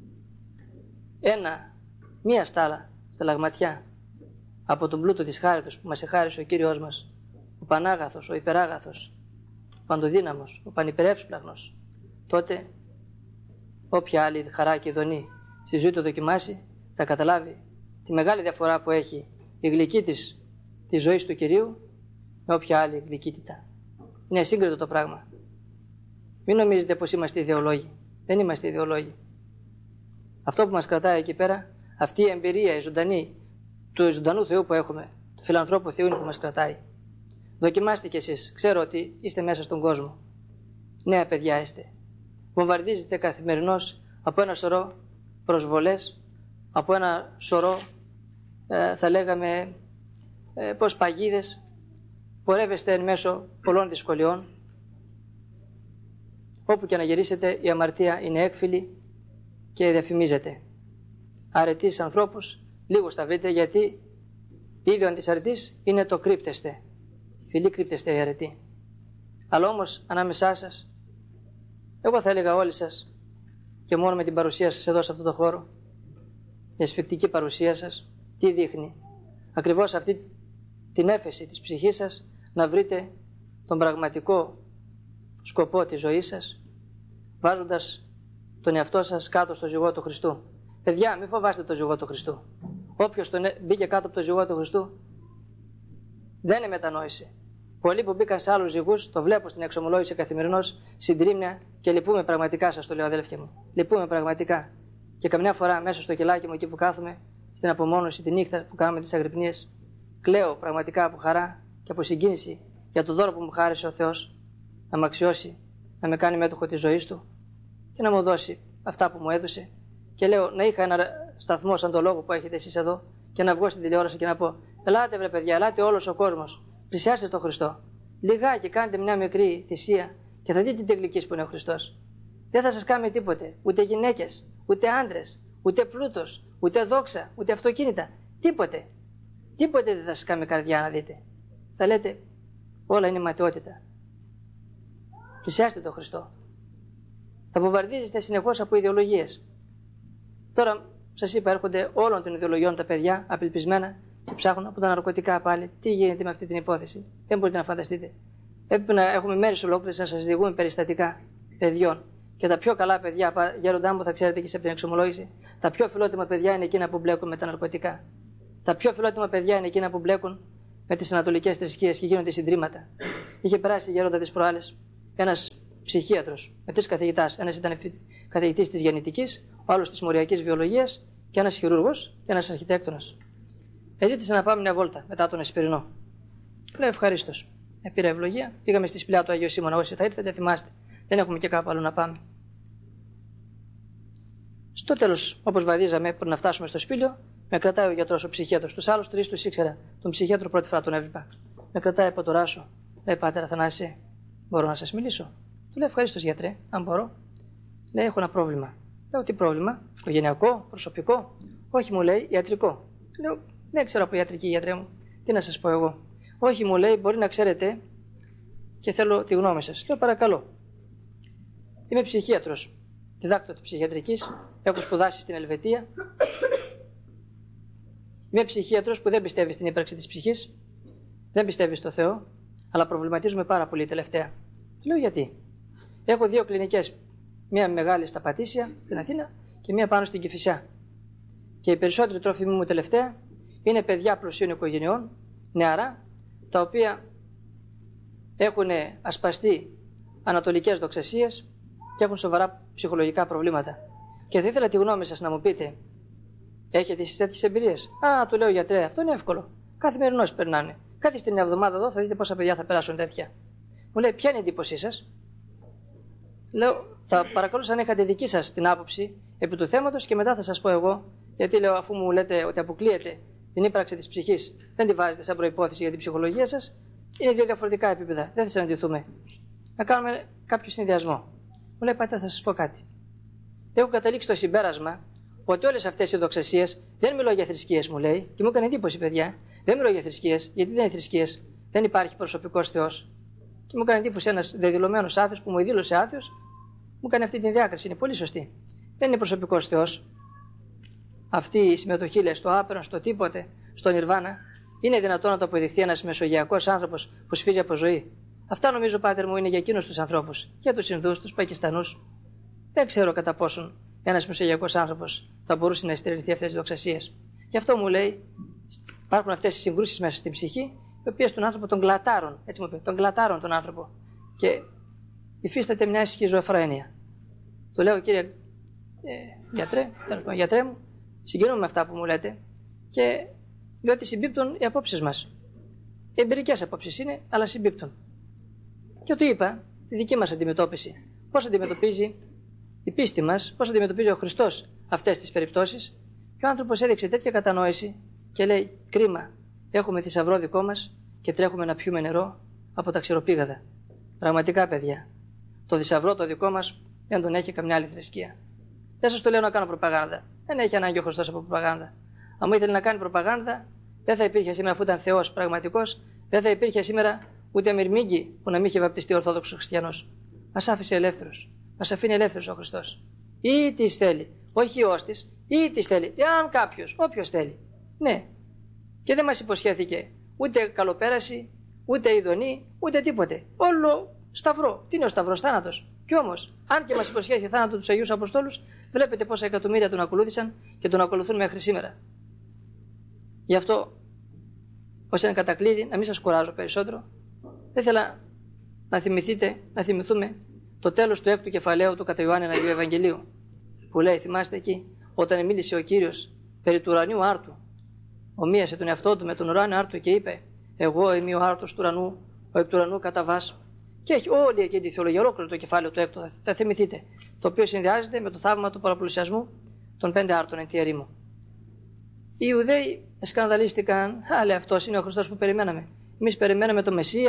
ένα, μία στάλα σταλαγματιά από τον πλούτο της χάριτος που μας εχάρισε ο Κύριος μας, ο Πανάγαθος, ο Υπεράγαθος, ο Παντοδύναμος, ο Πανυπερεύσπλαχνος, τότε όποια άλλη χαρά και ειδονή στη ζωή του δοκιμάσει, θα καταλάβει τη μεγάλη διαφορά που έχει η γλυκή της της ζωής του Κυρίου με όποια άλλη γλυκύτητα. Είναι ασύγκριτο το πράγμα. Μην νομίζετε πως είμαστε ιδεολόγοι. Δεν είμαστε ιδεολόγοι. Αυτό που μας κρατάει εκεί πέρα, αυτή η εμπειρία, η ζωντανή, του ζωντανού Θεού που έχουμε, του φιλανθρώπου Θεού είναι που μας κρατάει. Δοκιμάστε κι εσείς. Ξέρω ότι είστε μέσα στον κόσμο. Νέα παιδιά είστε. Βομβαρδίζετε καθημερινώς από ένα σωρό προσβολές, από ένα σωρό, ε, θα λέγαμε, ε, πως παγίδες. Πορεύεστε εν μέσω πολλών δυσκολιών. Όπου και να γυρίσετε, η αμαρτία είναι έκφυλη και διαφημίζεται. Αρετείς ανθρώπους, λίγους θα βρείτε, γιατί ίδιον της αρετής είναι το κρύπτεστε. Φιλή κρύπτεστε η αρετή. Αλλά όμως ανάμεσά σας, εγώ θα έλεγα όλοι σας, και μόνο με την παρουσία σας εδώ σε αυτό το χώρο, η ασφικτική παρουσία σας, τι δείχνει? Ακριβώς αυτή την έφεση της ψυχής σας να βρείτε τον πραγματικό σκοπό της ζωής σας, βάζοντας τον εαυτό σας κάτω στο ζυγό του Χριστού. Παιδιά, μην φοβάστε το ζυγό του Χριστού. Όποιος τον μπήκε κάτω από το ζυγό του Χριστού, δεν μετανόησε. Πολλοί που μπήκαν σε άλλους ζυγούς, το βλέπω στην εξομολόγηση καθημερινώς, συντρίμμια, και λυπούμε πραγματικά, σας το λέω αδέλφια μου. Λυπούμε πραγματικά. Και καμιά φορά μέσα στο κελάκι μου εκεί που κάθομαι, στην απομόνωση τη νύχτα που κάνουμε τις αγρυπνίες, κλαίω πραγματικά από χαρά και από συγκίνηση για το δώρο που μου χάρισε ο Θεός, να με αξιώσει, να με κάνει μέτοχο της ζωής Του και να μου δώσει αυτά που μου έδωσε. Και λέω, να είχα ένα σταθμό σαν το λόγο που έχετε εσείς εδώ και να βγω στην τηλεόραση και να πω: ελάτε βρε παιδιά, ελάτε όλος ο κόσμος, πλησιάστε τον Χριστό. Λιγάκι κάντε μια μικρή θυσία και θα δείτε την τεγλικής που είναι ο Χριστός. Δεν θα σας κάνει τίποτε. Ούτε γυναίκες, ούτε άντρες, ούτε πλούτος, ούτε δόξα, ούτε αυτοκίνητα. Τίποτε. Τίποτε δεν θα σας κάνει καρδιά να δείτε. Θα λέτε όλα είναι ματαιότητα. Πλησιάστε τον Χριστό. Θα βομβαρδίζεστε συνεχώς από ιδεολογίες. Τώρα σας είπα, έρχονται όλων των ιδεολογιών τα παιδιά απελπισμένα και ψάχνουν από τα ναρκωτικά πάλι. Τι γίνεται με αυτή την υπόθεση. Δεν μπορείτε να φανταστείτε. Έπρεπε να έχουμε μέρες ολόκληρες να σας διηγούμε περιστατικά παιδιών. Και τα πιο καλά παιδιά, γέροντά μου, θα ξέρετε και σε την εξομολόγηση, τα πιο φιλότιμα παιδιά είναι εκείνα που μπλέκουν με τα ναρκωτικά. Τα πιο φιλότιμα παιδιά είναι εκείνα που μπλέκουν με τις ανατολικές θρησκείες και γίνονται συντρίμματα. Είχε περάσει γέροντα τις προάλλες ένας ψυχίατρος με τρεις καθηγητάς. Ένας ήταν καθηγητής της γεννητικής, ο άλλος της μοριακής βιολογίας και ένας χειρούργος και ένας αρχιτέκτονας. Εζήτησε να πάμε μια βόλτα μετά τον Εσπερινό. Λέω ευχαρίστως. Ε, πήρα ευλογία, πήγαμε στη σπηλιά του Αγίου Σίμωνα. Όσοι θα ήρθετε, θυμάστε. Δεν έχουμε και κάπου αλλού να πάμε. Στο τέλος, όπως βαδίζαμε πριν να φτάσουμε στο σπήλιο, με κρατάει ο γιατρός, ο ψυχίατρος. Τους άλλους τρεις τους ήξερα. Τον ψυχίατρο πρώτη φορά τον έβλεπα. Με κρατάει από το ράσο. Λέει, Πάτερ Αθανάση, μπορώ να σας μιλήσω? Του λέω, ευχαρίστως γιατρέ, αν μπορώ. Λέει, έχω ένα πρόβλημα. Λέω, τι πρόβλημα? Οικογενειακό, προσωπικό? Όχι, μου λέει, ιατρικό. Λέω, δεν ξέρω από ιατρική, γιατρέ μου. Τι να σας πω εγώ? Όχι, μου λέει, μπορεί να ξέρετε και θέλω τη γνώμη σας. Λέω, παρακαλώ. Είμαι ψυχίατρος, διδάκτορα ψυχιατρικής, έχω σπουδάσει στην Ελβετία. Είμαι ψυχίατρος που δεν πιστεύει στην ύπαρξη της ψυχής, δεν πιστεύει στο Θεό, αλλά προβληματίζουμε πάρα πολύ τελευταία. Λέω, γιατί? Έχω δύο κλινικές, μία μεγάλη στα Πατήσια στην Αθήνα και μία πάνω στην Κηφισιά. Και οι περισσότεροι τρόφιμοι μου τελευταία είναι παιδιά πλουσίων οικογενειών, νεαρά, τα οποία έχουν ασπαστεί ανατολικές δοξασίες και έχουν σοβαρά ψυχολογικά προβλήματα. Και θα ήθελα τη γνώμη σας να μου πείτε, έχετε εσείς τέτοιες εμπειρίες? Α, του λέω, γιατρέ, αυτό είναι εύκολο. Καθημερινώς περνάνε. Καθίστε μια εβδομάδα εδώ, θα δείτε πόσα παιδιά θα περάσουν τέτοια. Μου λέει, ποια είναι η εντύπωσή σας? Λέω, θα παρακαλούσα αν είχατε δική σας την άποψη επί του θέματος και μετά θα σας πω εγώ, γιατί λέω, αφού μου λέτε ότι αποκλείεται την ύπαρξη της ψυχής, δεν τη βάζετε σαν προϋπόθεση για την ψυχολογία σας, είναι δύο διαφορετικά επίπεδα. Δεν θα συναντηθούμε. Να κάνουμε κάποιο συνδυασμό. Μου λέει, Πάτερ, θα σας πω κάτι. Έχω καταλήξει το συμπέρασμα ότι όλες αυτές οι δοξασίες, δεν μιλώ για θρησκείες, μου λέει, και μου έκανε εντύπωση, παιδιά. Δεν μιλώ για θρησκείες, γιατί δεν είναι θρησκείες. Δεν υπάρχει προσωπικός Θεός. Και μου έκανε εντύπωση ένας δεδηλωμένος άθεος που μου δήλωσε άθεος, μου έκανε αυτή την διάκριση. Είναι πολύ σωστή. Δεν είναι προσωπικός Θεός. Αυτή η συμμετοχή, λέει, στο άπειρον, στο τίποτε, στο νιρβάνα, είναι δυνατόν να το αποδειχθεί ένας μεσογειακός άνθρωπος που σφίζει από ζωή? Αυτά νομίζω, Πάτερ μου, είναι για εκείνους τους ανθρώπους, για τους Ινδούς, τους Πακιστανούς. Δεν ξέρω κατά πόσον ένας μεσογειακός άνθρωπος θα μπορούσε να στερηθεί αυτές τις δοξασίες. Γι' αυτό μου λέει, υπάρχουν αυτές οι συγκρούσεις μέσα στην ψυχή, οι οποίες τον άνθρωπο τον κλατάρουν, έτσι μου είπε, τον κλατάρουν τον άνθρωπο. Και υφίσταται μια σχιζοφρένεια. Του λέω, κύριε ε, γιατρέ, γιατρέ μου, συγκινούμε με αυτά που μου λέτε, και διότι συμπίπτουν οι απόψεις μας. Οι εμπειρικές απόψεις είναι, αλλά συμπίπτουν. Και του είπα τη δική μας αντιμετώπιση. Πώς αντιμετωπίζει η πίστη μας, πώς αντιμετωπίζει ο Χριστός αυτές τις περιπτώσεις. Και ο άνθρωπος έδειξε τέτοια κατανόηση και λέει, κρίμα, έχουμε θησαυρό δικό μας και τρέχουμε να πιούμε νερό από τα ξηροπήγαδα. Πραγματικά, παιδιά, το θησαυρό το δικό μας δεν τον έχει καμιά άλλη θρησκεία. Δεν σας το λέω να κάνω προπαγάνδα. Δεν έχει ανάγκη ο Χριστός από προπαγάνδα. Αν ήθελε να κάνει προπαγάνδα, δεν θα υπήρχε σήμερα, αφού ήταν Θεός πραγματικός, δεν θα υπήρχε σήμερα ούτε μυρμήγκι που να μην είχε βαπτιστεί ο Ορθόδοξος Χριστιανός. Μας άφησε ελεύθερους. Μας αφήνει ελεύθερους ο Χριστός. Ή τι θέλει, όχι ως της, ή τι θέλει, εάν κάποιος, όποιος θέλει. Ναι. Και δεν μας υποσχέθηκε ούτε καλοπέραση, ούτε ειδονή, ούτε τίποτε. Όλο σταυρό. Τι είναι ο σταυρός? Θάνατος. Κι όμως, αν και μας υποσχέθηκε θάνατο τους Αγίους Αποστόλους, βλέπετε πόσα εκατομμύρια τον ακολούθησαν και τον ακολουθούν μέχρι σήμερα. Γι' αυτό, ως ένα κατακλείδι, να μην σας κουράζω περισσότερο, δεν ήθελα να θυμηθείτε, να θυμηθούμε το τέλος του έκτου κεφαλαίου του κατά Ιωάννη Αγίου Ευαγγελίου, που λέει, θυμάστε εκεί, όταν μίλησε ο Κύριος περί του ουρανίου άρτου, ομοίασε τον εαυτό του με τον ουράνιο άρτου και είπε, εγώ είμαι ο άρτος του ουρανού, ο εκ του ουρανού καταβάσω. Και έχει όλη εκείνη τη θεολογία, ολόκληρο το κεφάλαιο του έκτου, θα θυμηθείτε, το οποίο συνδυάζεται με το θαύμα του παραπλησιασμού των πέντε άρτων εν τη ερήμου. Οι Ιουδαίοι σκανδαλίστηκαν, α, λέει, αυτός είναι ο Χριστός που περιμέναμε. Εμείς περιμέναμε τον Μεσσία,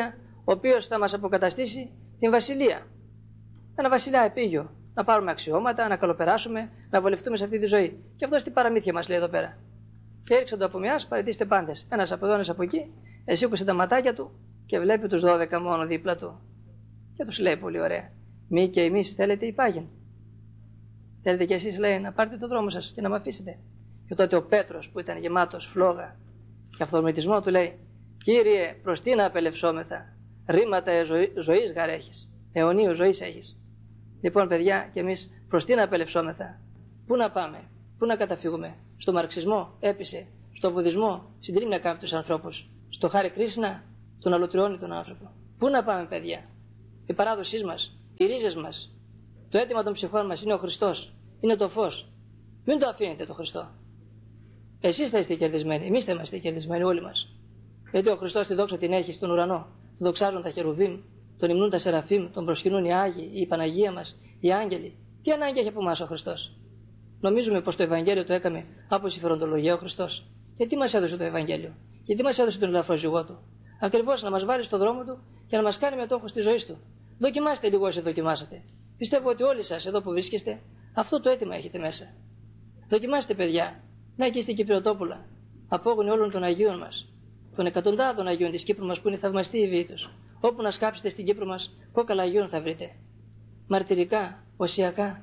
ο οποίος θα μας αποκαταστήσει την βασιλεία. Ένα βασιλιά επίγειο. Να πάρουμε αξιώματα, να καλοπεράσουμε, να βολευτούμε σε αυτή τη ζωή. Και αυτό τι παραμύθια μας λέει εδώ πέρα. Και έριξαν το από μιας, παραιτήστε πάντες. Ένας από εδώ, ένας από εκεί, εσήκωσε τα ματάκια του και βλέπει τους δώδεκα μόνο δίπλα του. Και τους λέει πολύ ωραία. Μη και εμείς θέλετε υπάγεν. Θέλετε κι εσείς, λέει, να πάρετε το δρόμο σας και να με αφήσετε. Και τότε ο Πέτρος, που ήταν γεμάτος φλόγα και αυθορμητισμό, του λέει: Κύριε, προς τι να απελευσόμεθα? Ρήματα ζωή, ζωής γαρ έχεις, αιωνίου ζωής έχεις. Λοιπόν, παιδιά, και εμείς προς τι να απελευσόμεθα? Πού να πάμε, πού να καταφύγουμε? Στο μαρξισμό έπεισε, στο βουδισμό συντρίμει να κάνει τους ανθρώπους, στο Χάρη Κρίσνα τον αλωτριώνει τον άνθρωπο. Πού να πάμε, παιδιά? Η παράδοσή μας, οι ρίζες μας, το αίτημα των ψυχών μας είναι ο Χριστός, είναι το φως. Μην το αφήνετε το Χριστό. Εσείς θα είστε κερδισμένοι, εμείς θα είμαστε κερδισμένοι όλοι μας. Γιατί ο Χριστός τη δόξα την έχει στον ουρανό. Τον δοξάζουν τα χερουβίμ, τον υμνούν τα σεραφείμ, τον προσκυνούν οι Άγιοι, η Παναγία μας, οι άγγελοι. Τι ανάγκη έχει από εμάς ο Χριστός? Νομίζουμε πως το Ευαγγέλιο το έκαμε από συμφεροντολογία ο Χριστός. Γιατί μας έδωσε το Ευαγγέλιο? Γιατί μας έδωσε τον ελαφροζυγό του? Ακριβώς να μας βάλει στον δρόμο του και να μας κάνει μετόχους της ζωής του. Δοκιμάστε λίγο όσοι δοκιμάσατε. Πιστεύω ότι όλοι σας εδώ που βρίσκεστε αυτό το αίτημα έχετε μέσα. Δοκιμάστε, παιδιά. Να, εκεί στην Κυπριοτόπουλα, απόγονοι όλων των Αγίων μας, των εκατοντάδων Αγίων της Κύπρου μας που είναι θαυμαστοί οι βίοι τους. Όπου να σκάψετε στην Κύπρο μας, κόκαλα Αγίων θα βρείτε. Μαρτυρικά, οσιακά.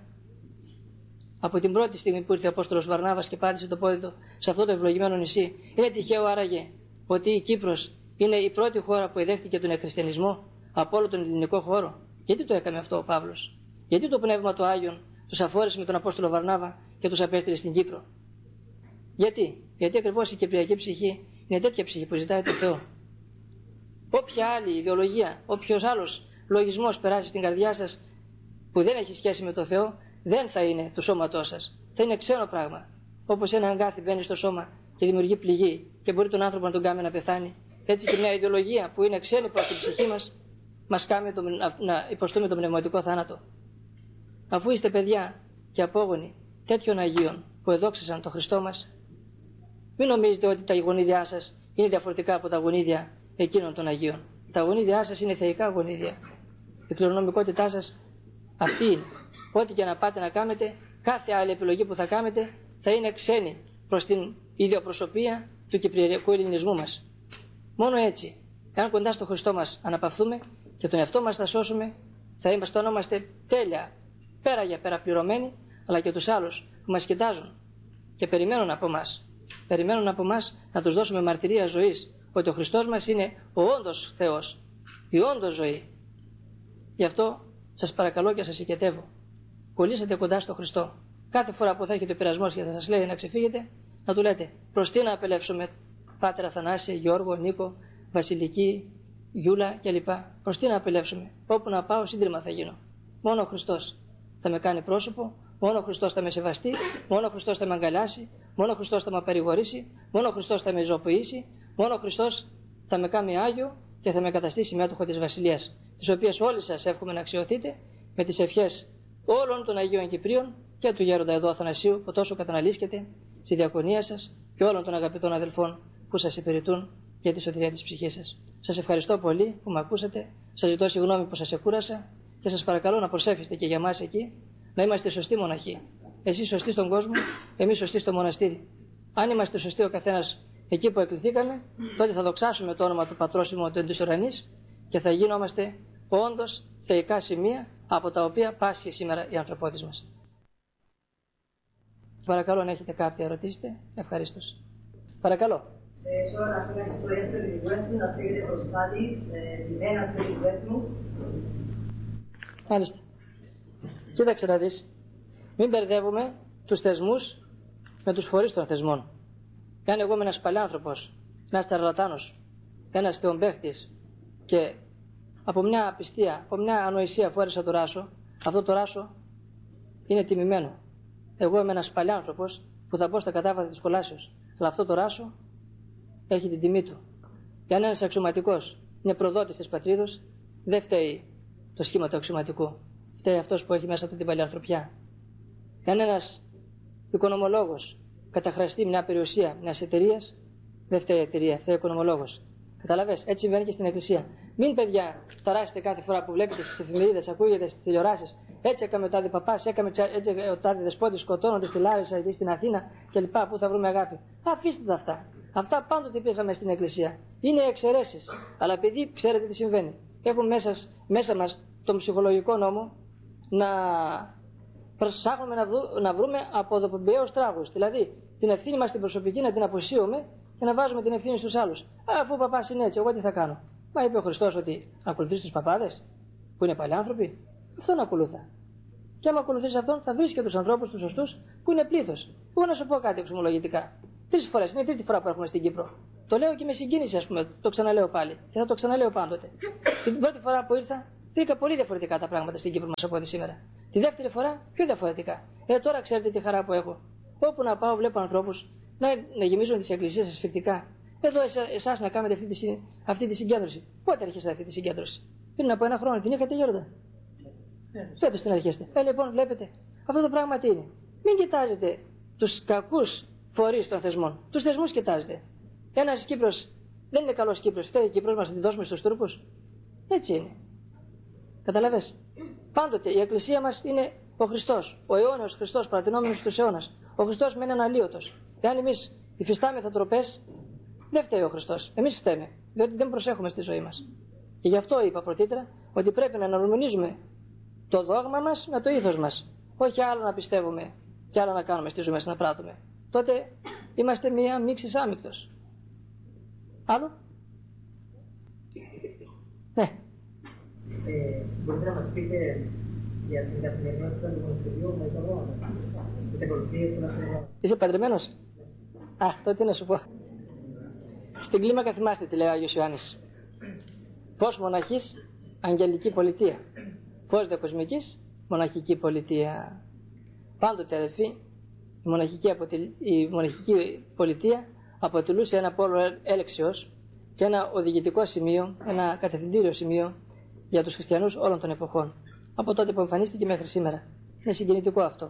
Από την πρώτη στιγμή που ήρθε ο Απόστολος Βαρνάβας και πάτησε το πόδι του σε αυτό το ευλογημένο νησί, είναι τυχαίο άραγε ότι η Κύπρος είναι η πρώτη χώρα που εδέχτηκε τον εκχριστιανισμό από όλο τον ελληνικό χώρο? Γιατί το έκαμε αυτό ο Παύλος? Γιατί το Πνεύμα του Άγιον τους αφόρεσε με τον Απόστολο Βαρνάβα και τους απέστειλε στην Κύπρο? Γιατί? Γιατί ακριβώς η κυπριακή ψυχή είναι τέτοια ψυχή που ζητάει το Θεό. Όποια άλλη ιδεολογία, όποιος άλλος λογισμός περάσει στην καρδιά σας που δεν έχει σχέση με το Θεό, δεν θα είναι του σώματός σας. Θα είναι ξένο πράγμα. Όπως ένα αγκάθι μπαίνει στο σώμα και δημιουργεί πληγή και μπορεί τον άνθρωπο να τον κάνει να πεθάνει, έτσι και μια ιδεολογία που είναι ξένη προς την ψυχή μας, μας κάνει το, να, να υποστούμε τον πνευματικό θάνατο. Αφού είστε παιδιά και απόγονοι τέτοιων Αγίων που εδόξασαν τον Χριστό μας, μην νομίζετε ότι τα γονίδια σας είναι διαφορετικά από τα γονίδια εκείνων των Αγίων. Τα γονίδια σας είναι θεϊκά γονίδια. Η κληρονομικότητά σας αυτή είναι. Ό,τι και να πάτε να κάνετε, κάθε άλλη επιλογή που θα κάνετε θα είναι ξένη προς την ιδιοπροσωπία του κυπριακού ελληνισμού μας. Μόνο έτσι, εάν κοντά στο Χριστό μας αναπαυθούμε και τον εαυτό μας θα σώσουμε, θα είμαστε, ονόμαστε τέλεια, πέρα για πέρα πληρωμένοι, αλλά και τους άλλους που μας κοιτάζουν και περιμένουν από εμάς. Περιμένουν από εμάς να τους δώσουμε μαρτυρία ζωής, ότι ο Χριστός μας είναι ο όντως Θεός, η όντως ζωή. Γι' αυτό σας παρακαλώ και σας οικετεύω. Κολλήσατε κοντά στο Χριστό. Κάθε φορά που θα έχετε πειρασμός και θα σας λέει να ξεφύγετε, να του λέτε: προς τι να απελεύσουμε, Πάτερ Αθανάση, Γιώργο, Νίκο, Βασιλική, Γιούλα κλπ. Προς τι να απελεύσουμε? Όπου να πάω, σύντριμα θα γίνω. Μόνο ο Χριστός θα με κάνει πρόσωπο, μόνο ο Χριστός θα με σεβαστεί, μόνο ο Χριστός θα με αγκαλιάσει, μόνο ο Χριστός θα με παρηγορήσει, μόνο ο Χριστός θα με ζωοποιήσει, μόνο ο Χριστός θα με κάνει Άγιο και θα με καταστήσει μέτοχο της Βασιλείας, τις οποίες όλοι σας εύχομαι να αξιωθείτε με τις ευχές όλων των Αγίων Κυπρίων και του Γέροντα εδώ Αθανασίου που τόσο καταναλύσκεται στη διακονία σας και όλων των αγαπητών αδελφών που σας υπηρετούν για τη σωτηρία της ψυχής σας. Σας ευχαριστώ πολύ που με ακούσατε, σας ζητώ συγγνώμη που σας εκούρασα και σας παρακαλώ να προσεύχεστε και για μας εκεί να είμαστε σωστοί μοναχοί. Εσείς σωστοί στον κόσμο, εμείς σωστοί στο μοναστήρι. Αν είμαστε σωστοί ο καθένας εκεί που εκληθήκαμε, τότε θα δοξάσουμε το όνομα του Πατρός ημών του εν της ουρανής και θα γίνομαστε όντως θεϊκά σημεία από τα οποία πάσχει σήμερα η ανθρωπότης μας. Παρακαλώ, αν έχετε κάποια ερωτήσετε, ευχαρίστως. Παρακαλώ. Μάλιστα. Κοίταξε να δεις. Μην μπερδεύουμε τους θεσμούς με τους φορείς των θεσμών. Αν εγώ είμαι ένας παλιάνθρωπος, ένας τσαρλατάνος, ένας θεομπαίχτης και από μια απιστία, από μια ανοησία φόρεσα το ράσο, αυτό το ράσο είναι τιμημένο. Εγώ είμαι ένας παλιάνθρωπος που θα μπω στα κατάβατα της κολάσεως, αλλά αυτό το ράσο έχει την τιμή του. Και αν ένας αξιωματικός είναι προδότης της πατρίδος, δεν φταίει το σχήμα του αξιωματικού. Φταίει αυτός που έχει μέσα του την παλιανθρωπιά. Αν ένας οικονομολόγος καταχραστεί μια περιουσία μιας εταιρείας, δεν φταίει η εταιρεία, φταίει ο οικονομολόγος. Καταλαβες, έτσι συμβαίνει και στην Εκκλησία. Μην, παιδιά, ταράσετε κάθε φορά που βλέπετε στις εφημερίδες, ακούγεται στις τηλεοράσεις. Έτσι έκαμε ο τάδε παπάς, έκαμε έτσι ο τάδε δεσπότης, σκοτώνονται στη Λάρισα ή στην Αθήνα κλπ. Πού θα βρούμε αγάπη. Αφήστε τα αυτά. Αυτά πάντοτε υπήρχαν μες στην Εκκλησία. Είναι εξαιρέσεις. Αλλά επειδή ξέρετε τι συμβαίνει, έχουν μέσα, μέσα μας τον ψυχολογικό νόμο να ψάχνουμε να, βρου, να βρούμε αποδοπομπαίους τράγους. Δηλαδή την ευθύνη μας την προσωπική να την αποσύουμε και να βάζουμε την ευθύνη στους άλλους. Αφού ο παπάς είναι έτσι, εγώ τι θα κάνω. Μα είπε ο Χριστός ότι ακολουθείς τους παπάδες που είναι παλιάνθρωποι. Αυτόν ακολούθα. Και άμα ακολουθείς αυτόν, θα βρεις και τους ανθρώπους τους σωστούς που είναι πλήθος. Εγώ να σου πω κάτι εξομολογητικά. Τρεις φορές, είναι η τρίτη φορά που έρχομαι στην Κύπρο. Το λέω και με συγκίνηση, ας πούμε, το ξαναλέω πάλι. Και θα το ξαναλέω πάντοτε. Την πρώτη φορά που ήρθα, βρήκα πολύ διαφορετικά τα πράγματα στην Κύπρο μας από ό,τι σήμερα. Τη δεύτερη φορά, πιο διαφορετικά. Ε, τώρα ξέρετε τι χαρά που έχω. Όπου να πάω, βλέπω ανθρώπους να, να γεμίζουν τις εκκλησίες ασφυκτικά. Εδώ εσάς να κάνετε αυτή τη, αυτή τη συγκέντρωση. Πότε αρχίσατε αυτή τη συγκέντρωση? Πριν από ένα χρόνο την είχατε, Γέροντα? Φέτος την αρχίσετε. Ε, λοιπόν, βλέπετε, αυτό το πράγμα τι είναι. Μην κοιτάζετε τους κακούς φορείς των θεσμών. Τους θεσμούς κοιτάζετε. Ένας Κύπρος δεν είναι καλός Κύπρος. Φταίει η Κύπρος μας να τη δώσουμε στους Τούρκους. Έτσι είναι. Καταλαβες. Πάντοτε η Εκκλησία μας είναι ο Χριστός. Ο αιώνιος Χριστός, παρατηνόμενος στους αιώνας. Ο Χριστός μένει αναλύωτος. Εάν εμείς υφιστάμεθα τροπές, δεν φταίει ο Χριστός. Εμείς φταίμε. Διότι δεν προσέχουμε στη ζωή μας. Και γι' αυτό είπα πρωτήτερα ότι πρέπει να αναρμονίζουμε το δόγμα μας με το ήθος μας. Όχι άλλο να πιστεύουμε και άλλο να κάνουμε στη ζωή μας, να πράττουμε. Τότε είμαστε μία μίξης άμυκτος. Άλλο? Ναι. Ε, μπορείτε να μας πείτε για την καθημερινότητα του μοναστηριού με το λόγο, τις ακολουθίες του μοναστηριού? Είσαι παντρεμένος? Αχ, τότε τι να σου πω. Στην κλίμακα θυμάστε τι λέει ο Άγιος Ιωάννης. Φως μοναχής, αγγελική πολιτεία. Φως δε κοσμικής, μοναχική πολιτεία. Πάντοτε, αδελφοί, η μοναχική, αποτελ... η μοναχική πολιτεία αποτελούσε ένα πόλο έλξεως και ένα οδηγητικό σημείο, ένα κατευθυντήριο σημείο για τους χριστιανούς όλων των εποχών. Από τότε που εμφανίστηκε μέχρι σήμερα. Είναι συγκινητικό αυτό.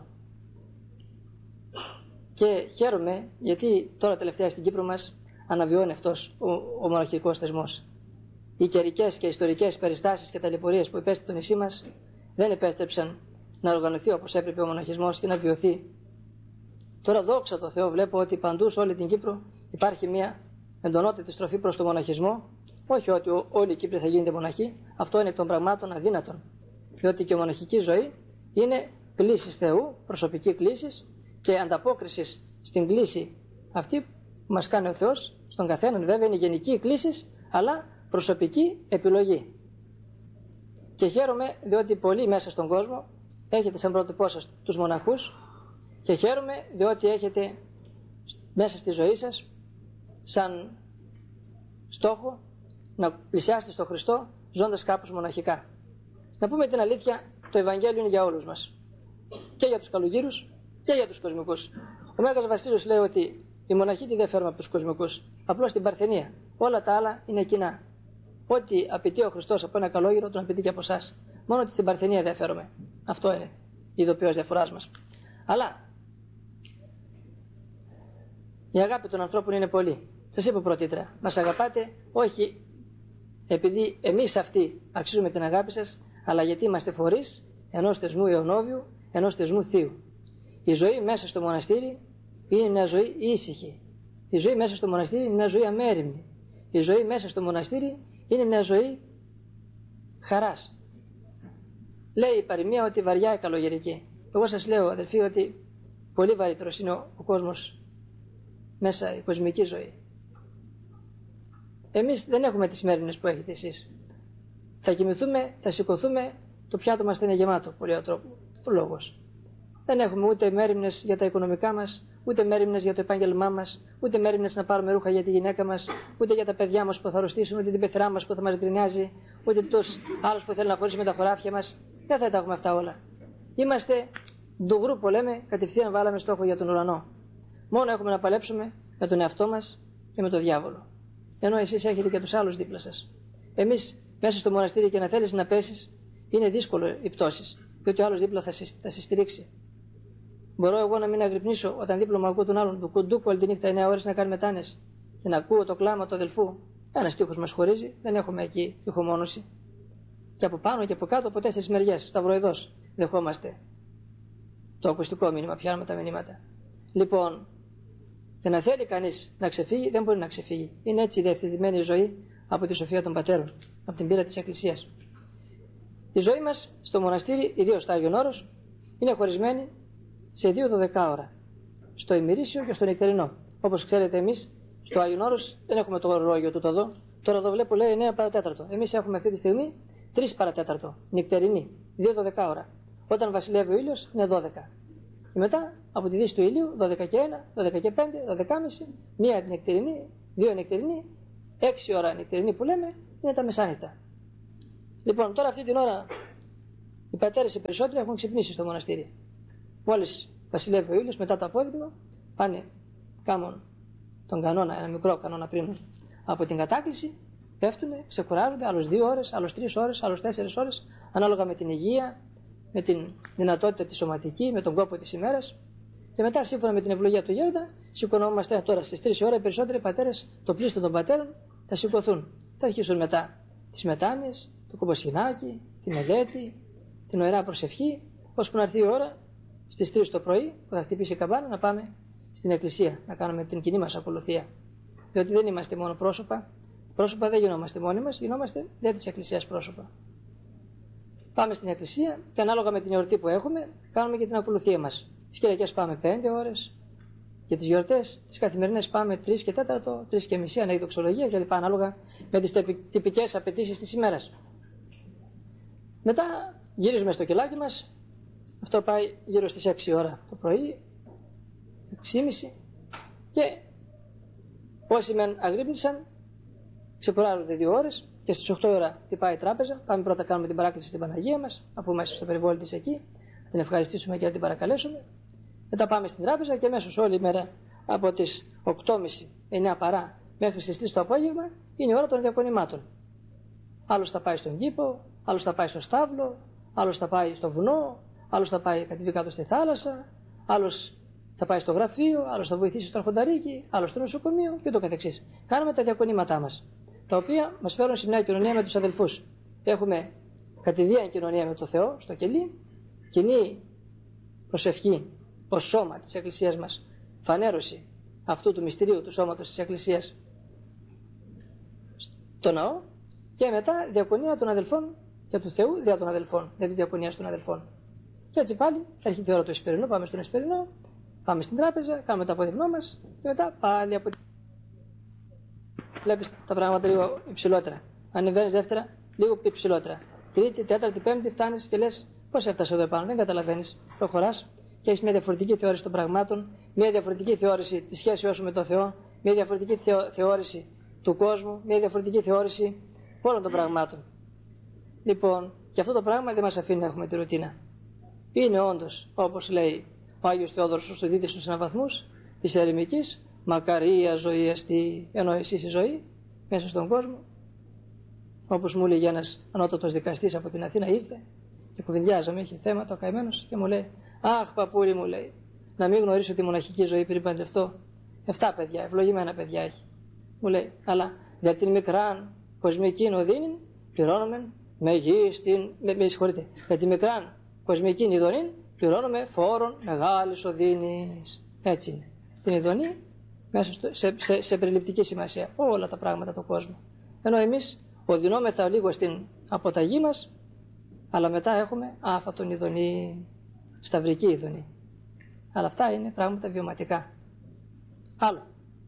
Και χαίρομαι γιατί τώρα τελευταία στην Κύπρο μας αναβιώνει αυτός ο, ο μοναχικός θεσμός. Οι καιρικές και ιστορικές περιστάσεις και ταλαιπωρίες που υπέστη το νησί μας δεν επέτρεψαν να οργανωθεί όπως έπρεπε ο μοναχισμός και να βιωθεί. Τώρα, δόξα τω Θεώ, βλέπω ότι παντού σε όλη την Κύπρο υπάρχει μια εντονότερη στροφή προς το μοναχισμό. Όχι ότι όλοι οι Κύπροι θα γίνονται μοναχοί, αυτό είναι των πραγμάτων αδύνατον. Διότι και η μοναχική ζωή είναι κλήση Θεού, προσωπική κλήση και ανταπόκριση στην κλήση αυτή που μας κάνει ο Θεός. Στον καθέναν βέβαια είναι γενική κλήση, αλλά προσωπική επιλογή. Και χαίρομαι διότι πολλοί μέσα στον κόσμο έχετε σαν πρότυπό σας τους μοναχούς και χαίρομαι διότι έχετε μέσα στη ζωή σας σαν στόχο να πλησιάσετε στον Χριστό ζώντας κάπως μοναχικά. Να πούμε την αλήθεια, το Ευαγγέλιο είναι για όλους μας. Και για τους καλογύρους και για τους κοσμικούς. Ο Μέγας Βασίλειος λέει ότι οι μοναχοί τι διαφέρουν από τους κοσμικούς. Απλώς την παρθενία. Όλα τα άλλα είναι κοινά. Ό,τι απαιτεί ο Χριστός από ένα καλόγυρο, τον απαιτεί και από εσάς. Μόνο ότι στην παρθενία διαφέρουμε. Αυτό είναι η ειδοποιώς διαφοράς μας. Αλλά η αγάπη των ανθρώπων είναι πολύ. Σας είπα πρωτήτερα, μας αγαπάτε όχι επειδή εμείς αυτοί αξίζουμε την αγάπη σας, αλλά γιατί είμαστε φορείς ενός θεσμού αιωνόβιου, ενός θεσμού θείου. Η ζωή μέσα στο μοναστήρι είναι μια ζωή ήσυχη. Η ζωή μέσα στο μοναστήρι είναι μια ζωή αμέριμνη. Η ζωή μέσα στο μοναστήρι είναι μια ζωή χαράς. Λέει η παροιμία ότι βαριά η καλογερική. Εγώ σας λέω, αδελφοί, ότι πολύ βαρύτερος είναι ο κόσμος μέσα, η κοσμική ζωή. Εμείς δεν έχουμε τις μέριμνες που έχετε εσείς. Θα κοιμηθούμε, θα σηκωθούμε, το πιάτο μας θα είναι γεμάτο, πολύ ο τρόπο, ο λόγος. Δεν έχουμε ούτε μέριμνες για τα οικονομικά μας, ούτε μέριμνες για το επάγγελμά μας, ούτε μέριμνες να πάρουμε ρούχα για τη γυναίκα μας, ούτε για τα παιδιά μας που θα αρρωστήσουν, ούτε την πεθερά μας που θα μας γκρινιάζει, ούτε τους άλλους που θέλουν να φορήσουμε τα χωράφια μας. Δεν θα τα έχουμε αυτά όλα. Είμαστε ντουγρού που λέμε, κατευθείαν βάλαμε στόχο για τον ουρανό. Μόνο έχουμε να παλέψουμε με τον εαυτό μας και με τον διάβολο. Ενώ εσείς έχετε και τους άλλους δίπλα σας. Εμείς μέσα στο μοναστήρι και να θέλεις να πέσεις, είναι δύσκολο οι πτώσεις, διότι ο άλλος δίπλα θα σε στηρίξει. Μπορώ εγώ να μην αγρυπνήσω όταν δίπλα μου ακούω τον άλλον του κουντούκου όλη τη νύχτα εννέα ώρες να κάνει μετάνες και να ακούω το κλάμα του αδελφού Ένας τοίχος μας χωρίζει, δεν έχουμε εκεί ηχομόνωση. Και από πάνω και από κάτω από τέσσερις μεριές, σταυροειδώς, δεχόμαστε το ακουστικό μήνυμα, πιάνουμε τα μηνύματα. Λοιπόν, και να θέλει κανείς να ξεφύγει, δεν μπορεί να ξεφύγει. Είναι έτσι διευθυντημένη η ζωή από τη σοφία των πατέρων, από την πείρα της Εκκλησίας. Η ζωή μας στο μοναστήρι, ιδίως στο Άγιον Όρος, είναι χωρισμένη σε δύο δωδεκάωρα. Στο ημερήσιο και στο νυχτερινό. Όπως ξέρετε, εμείς στο Άγιον Όρος δεν έχουμε το ορολόγιο του εδώ. Τώρα εδώ βλέπω λέει εννέα παρατέταρτο. Εμείς έχουμε αυτή τη στιγμή τρεις παρατέταρτο, νυχτερινή, δύο δωδεκάωρα. Όταν βασιλεύει ο ήλιος είναι δώδεκα. Και μετά από τη δύση του ηλίου, δώδεκα και ένα, δώδεκα και πέντε, δώδεκα και μισή, μία νυχτερινή, δύο νυχτερινή, έξι ώρα νυχτερινή που λέμε είναι τα μεσάνυχτα. Λοιπόν, τώρα αυτή την ώρα οι πατέρες οι περισσότεροι έχουν ξυπνήσει στο μοναστήρι. Μόλις βασιλεύει ο ήλιος, μετά το απόδειγμα, πάνε κάμουν τον κανόνα, ένα μικρό κανόνα πριν από την κατάκληση, πέφτουνε, ξεκουράζονται άλλους δύο ώρες, άλλους τρεις ώρες, άλλους τέσσερις ώρες, ανάλογα με την υγεία, με την δυνατότητα τη σωματική, με τον κόπο της ημέρας. Και μετά, σύμφωνα με την ευλογία του Γέροντα, σηκωνόμαστε τώρα στις τρεις ώρες. Οι περισσότεροι πατέρες, το πλήστο των πατέρων, θα σηκωθούν. Θα αρχίσουν μετά τις μετάνοιες, το κομποσχοινάκι, τη μελέτη, την ωραία προσευχή, ώσπου να έρθει η ώρα στις τρεις το πρωί που θα χτυπήσει η καμπάνα να πάμε στην εκκλησία, να κάνουμε την κοινή μας ακολουθία. Διότι δεν είμαστε μόνο πρόσωπα. Πρόσωπα δεν γινόμαστε μόνοι μας, γινόμαστε δεν της εκκλησίας πρόσωπα. Πάμε στην εκκλησία και ανάλογα με την εορτή που έχουμε, κάνουμε και την ακολουθία μας. Τις Κυριακές πάμε πέντε ώρες και τις γιορτές, τις καθημερινές πάμε τρεις και τέταρτο, τρεις και μισή, αν έχει δοξολογία κλπ. Ανάλογα με τις τυπικές απαιτήσεις της ημέρας. Μετά γυρίζουμε στο κελάκι μας. Αυτό πάει γύρω στις έξι ώρα το πρωί, έξι και μισή, και όσοι μεν αγρύπνησαν ξεκουράζονται δύο ώρες και στις οκτώ ώρα χτυπάει η τράπεζα. Πάμε πρώτα κάνουμε την παράκληση στην Παναγία μας, αφού μέσα στο περιβόλι της εκεί, να την ευχαριστήσουμε και να την παρακαλέσουμε. Μετά πάμε στην τράπεζα και αμέσως όλη η μέρα από τις οκτώ και μισή, εννέα παρά μέχρι στις τρεις το απόγευμα είναι η ώρα των διακονημάτων. Άλλος θα πάει στον κήπο, άλλος θα πάει στο στάβλο, άλλος θα πάει στο βουνό, άλλος θα πάει κατεβεί κάτω στη θάλασσα, άλλος θα πάει στο γραφείο, άλλος θα βοηθήσει στο αρχονταρίκι, άλλος στο νοσοκομείο και το καθεξής. Κάνουμε τα διακονήματά μας, τα οποία μας φέρουν σε μια κοινωνία με τους αδελφούς. Έχουμε κατηδίαν κοινωνία με το Θεό στο κελί, κοινή προσευχή ως σώμα της Εκκλησίας μας, φανέρωση αυτού του μυστηρίου του σώματος της Εκκλησίας στο ναό, και μετά διακονία των αδελφών και του Θεού δια των αδελφών, δια της διακονίας των αδελφών. Και έτσι πάλι έρχεται η ώρα του Εσπερινού, πάμε στον Εσπερινό, πάμε στην τράπεζα, κάνουμε το απόδειγνό μας και μετά πάλι από την... Βλέπεις τα πράγματα λίγο υψηλότερα. Ανεβαίνεις δεύτερα, λίγο υψηλότερα. Τρίτη, τέταρτη, πέμπτη φτάνεις και λες πώς έφτασε εδώ επάνω. Δεν καταλαβαίνεις. Προχωράς και έχεις μια διαφορετική θεώρηση των πραγμάτων, μια διαφορετική θεώρηση της σχέσης σου με τον Θεό, μια διαφορετική θεω... θεώρηση του κόσμου, μια διαφορετική θεώρηση όλων των πραγμάτων. Λοιπόν, και αυτό το πράγμα δεν μας αφήνει να έχουμε τη ρουτίνα. Είναι όντως, όπως λέει ο Άγιος Θεόδωρος στους δίδυς στους αναβαθμούς της ερημικής, μακαρία ζωή αστή, ενώ εσείς η ζωή μέσα στον κόσμο. Όπως μου λέει ένας ανώτατος δικαστής από την Αθήνα, ήρθε και κουβεντιάζαμε, είχε θέματα ο καημένος και μου λέει, αχ παππούλη, μου λέει, να μην γνωρίσω τη μοναχική ζωή πριν παντρευτώ. Εφτά παιδιά, ευλογημένα παιδιά έχει. Μου λέει, αλλά για την μικράν κοσμική οδύνη πληρώνουμε με γη στην. Με, με συγχωρείτε, για την μικράν κοσμική ειδονή πληρώνουμε φόρων μεγάλης οδύνης. Έτσι είναι. Την ειδονή μέσα στο, σε, σε, σε περιληπτική σημασία όλα τα πράγματα του κόσμου. Ενώ εμείς οδυνόμεθα λίγο στην αποταγή μας, αλλά μετά έχουμε άφατον ειδονή, σταυρική ειδονή. Αλλά αυτά είναι πράγματα βιωματικά. Άλλο.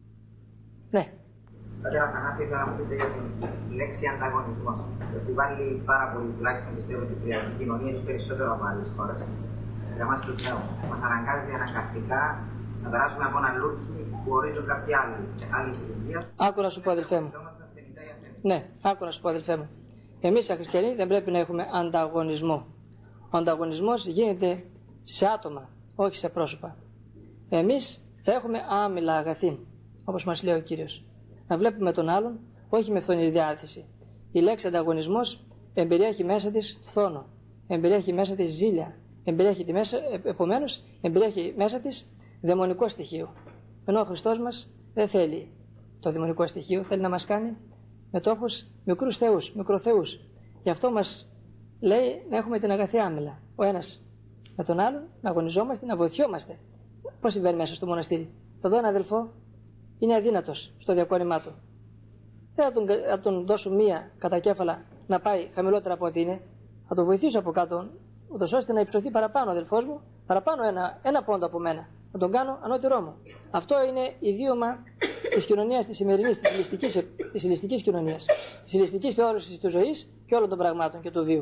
Ναι. Πατέρα Αθανάση, ήθελα να μου πείτε για την λέξη ανταγωνισμός. Γιατί βάλει πάρα πολύ, τουλάχιστον πιστεύω, την κοινωνία του περισσότερο από άλλες χώρες. Για μας του Θεού. Μας αναγκάζει αναγκαστικά να περάσουμε από ένα λούκι που ορίζουν κάποιοι άλλοι. Άλλοι ηλικία. Άκου να σου πω, αδελφέ μου. Ναι, άκου να σου πω, αδελφέ μου. Εμείς οι χριστιανοί δεν πρέπει να έχουμε ανταγωνισμό. Ο ανταγωνισμός γίνεται σε άτομα, όχι σε πρόσωπα. Εμείς θα έχουμε άμυλα αγαθή, όπως μας λέει ο Κύριος. Να βλέπουμε τον άλλον, όχι με φθονηρή διάθεση. Η λέξη ανταγωνισμός εμπεριέχει μέσα της φθόνο, εμπεριέχει μέσα της ζήλια, εμπεριέχει τη μέσα, επομένως εμπεριέχει μέσα της δαιμονικό στοιχείο. Ενώ ο Χριστός μας δεν θέλει το δαιμονικό στοιχείο, θέλει να μας κάνει μετόχους μικρούς θεούς, μικροθεούς. Γι' αυτό μας λέει να έχουμε την αγαθή άμυλα. Ο ένας με τον άλλον, να αγωνιζόμαστε, να βοηθιόμαστε. Πώς συμβαίνει μέσα στο μοναστήρι? Θα δω ένα αδελφό, είναι αδύνατος στο διακόνημά του. Δεν θα τον, θα τον δώσω μία κατακέφαλα να πάει χαμηλότερα από ό,τι είναι. Θα τον βοηθήσω από κάτω, ούτως ώστε να υψωθεί παραπάνω ο αδελφός μου, παραπάνω ένα, ένα πόντο από μένα. Να τον κάνω ανώτερό μου. Αυτό είναι ιδίωμα της κοινωνίας της σημερινής, της ηλιστικής, της ηλιστικής κοινωνίας, της ηλιστικής θεώρησης της ζωής και όλων των πραγμάτων και του βίου.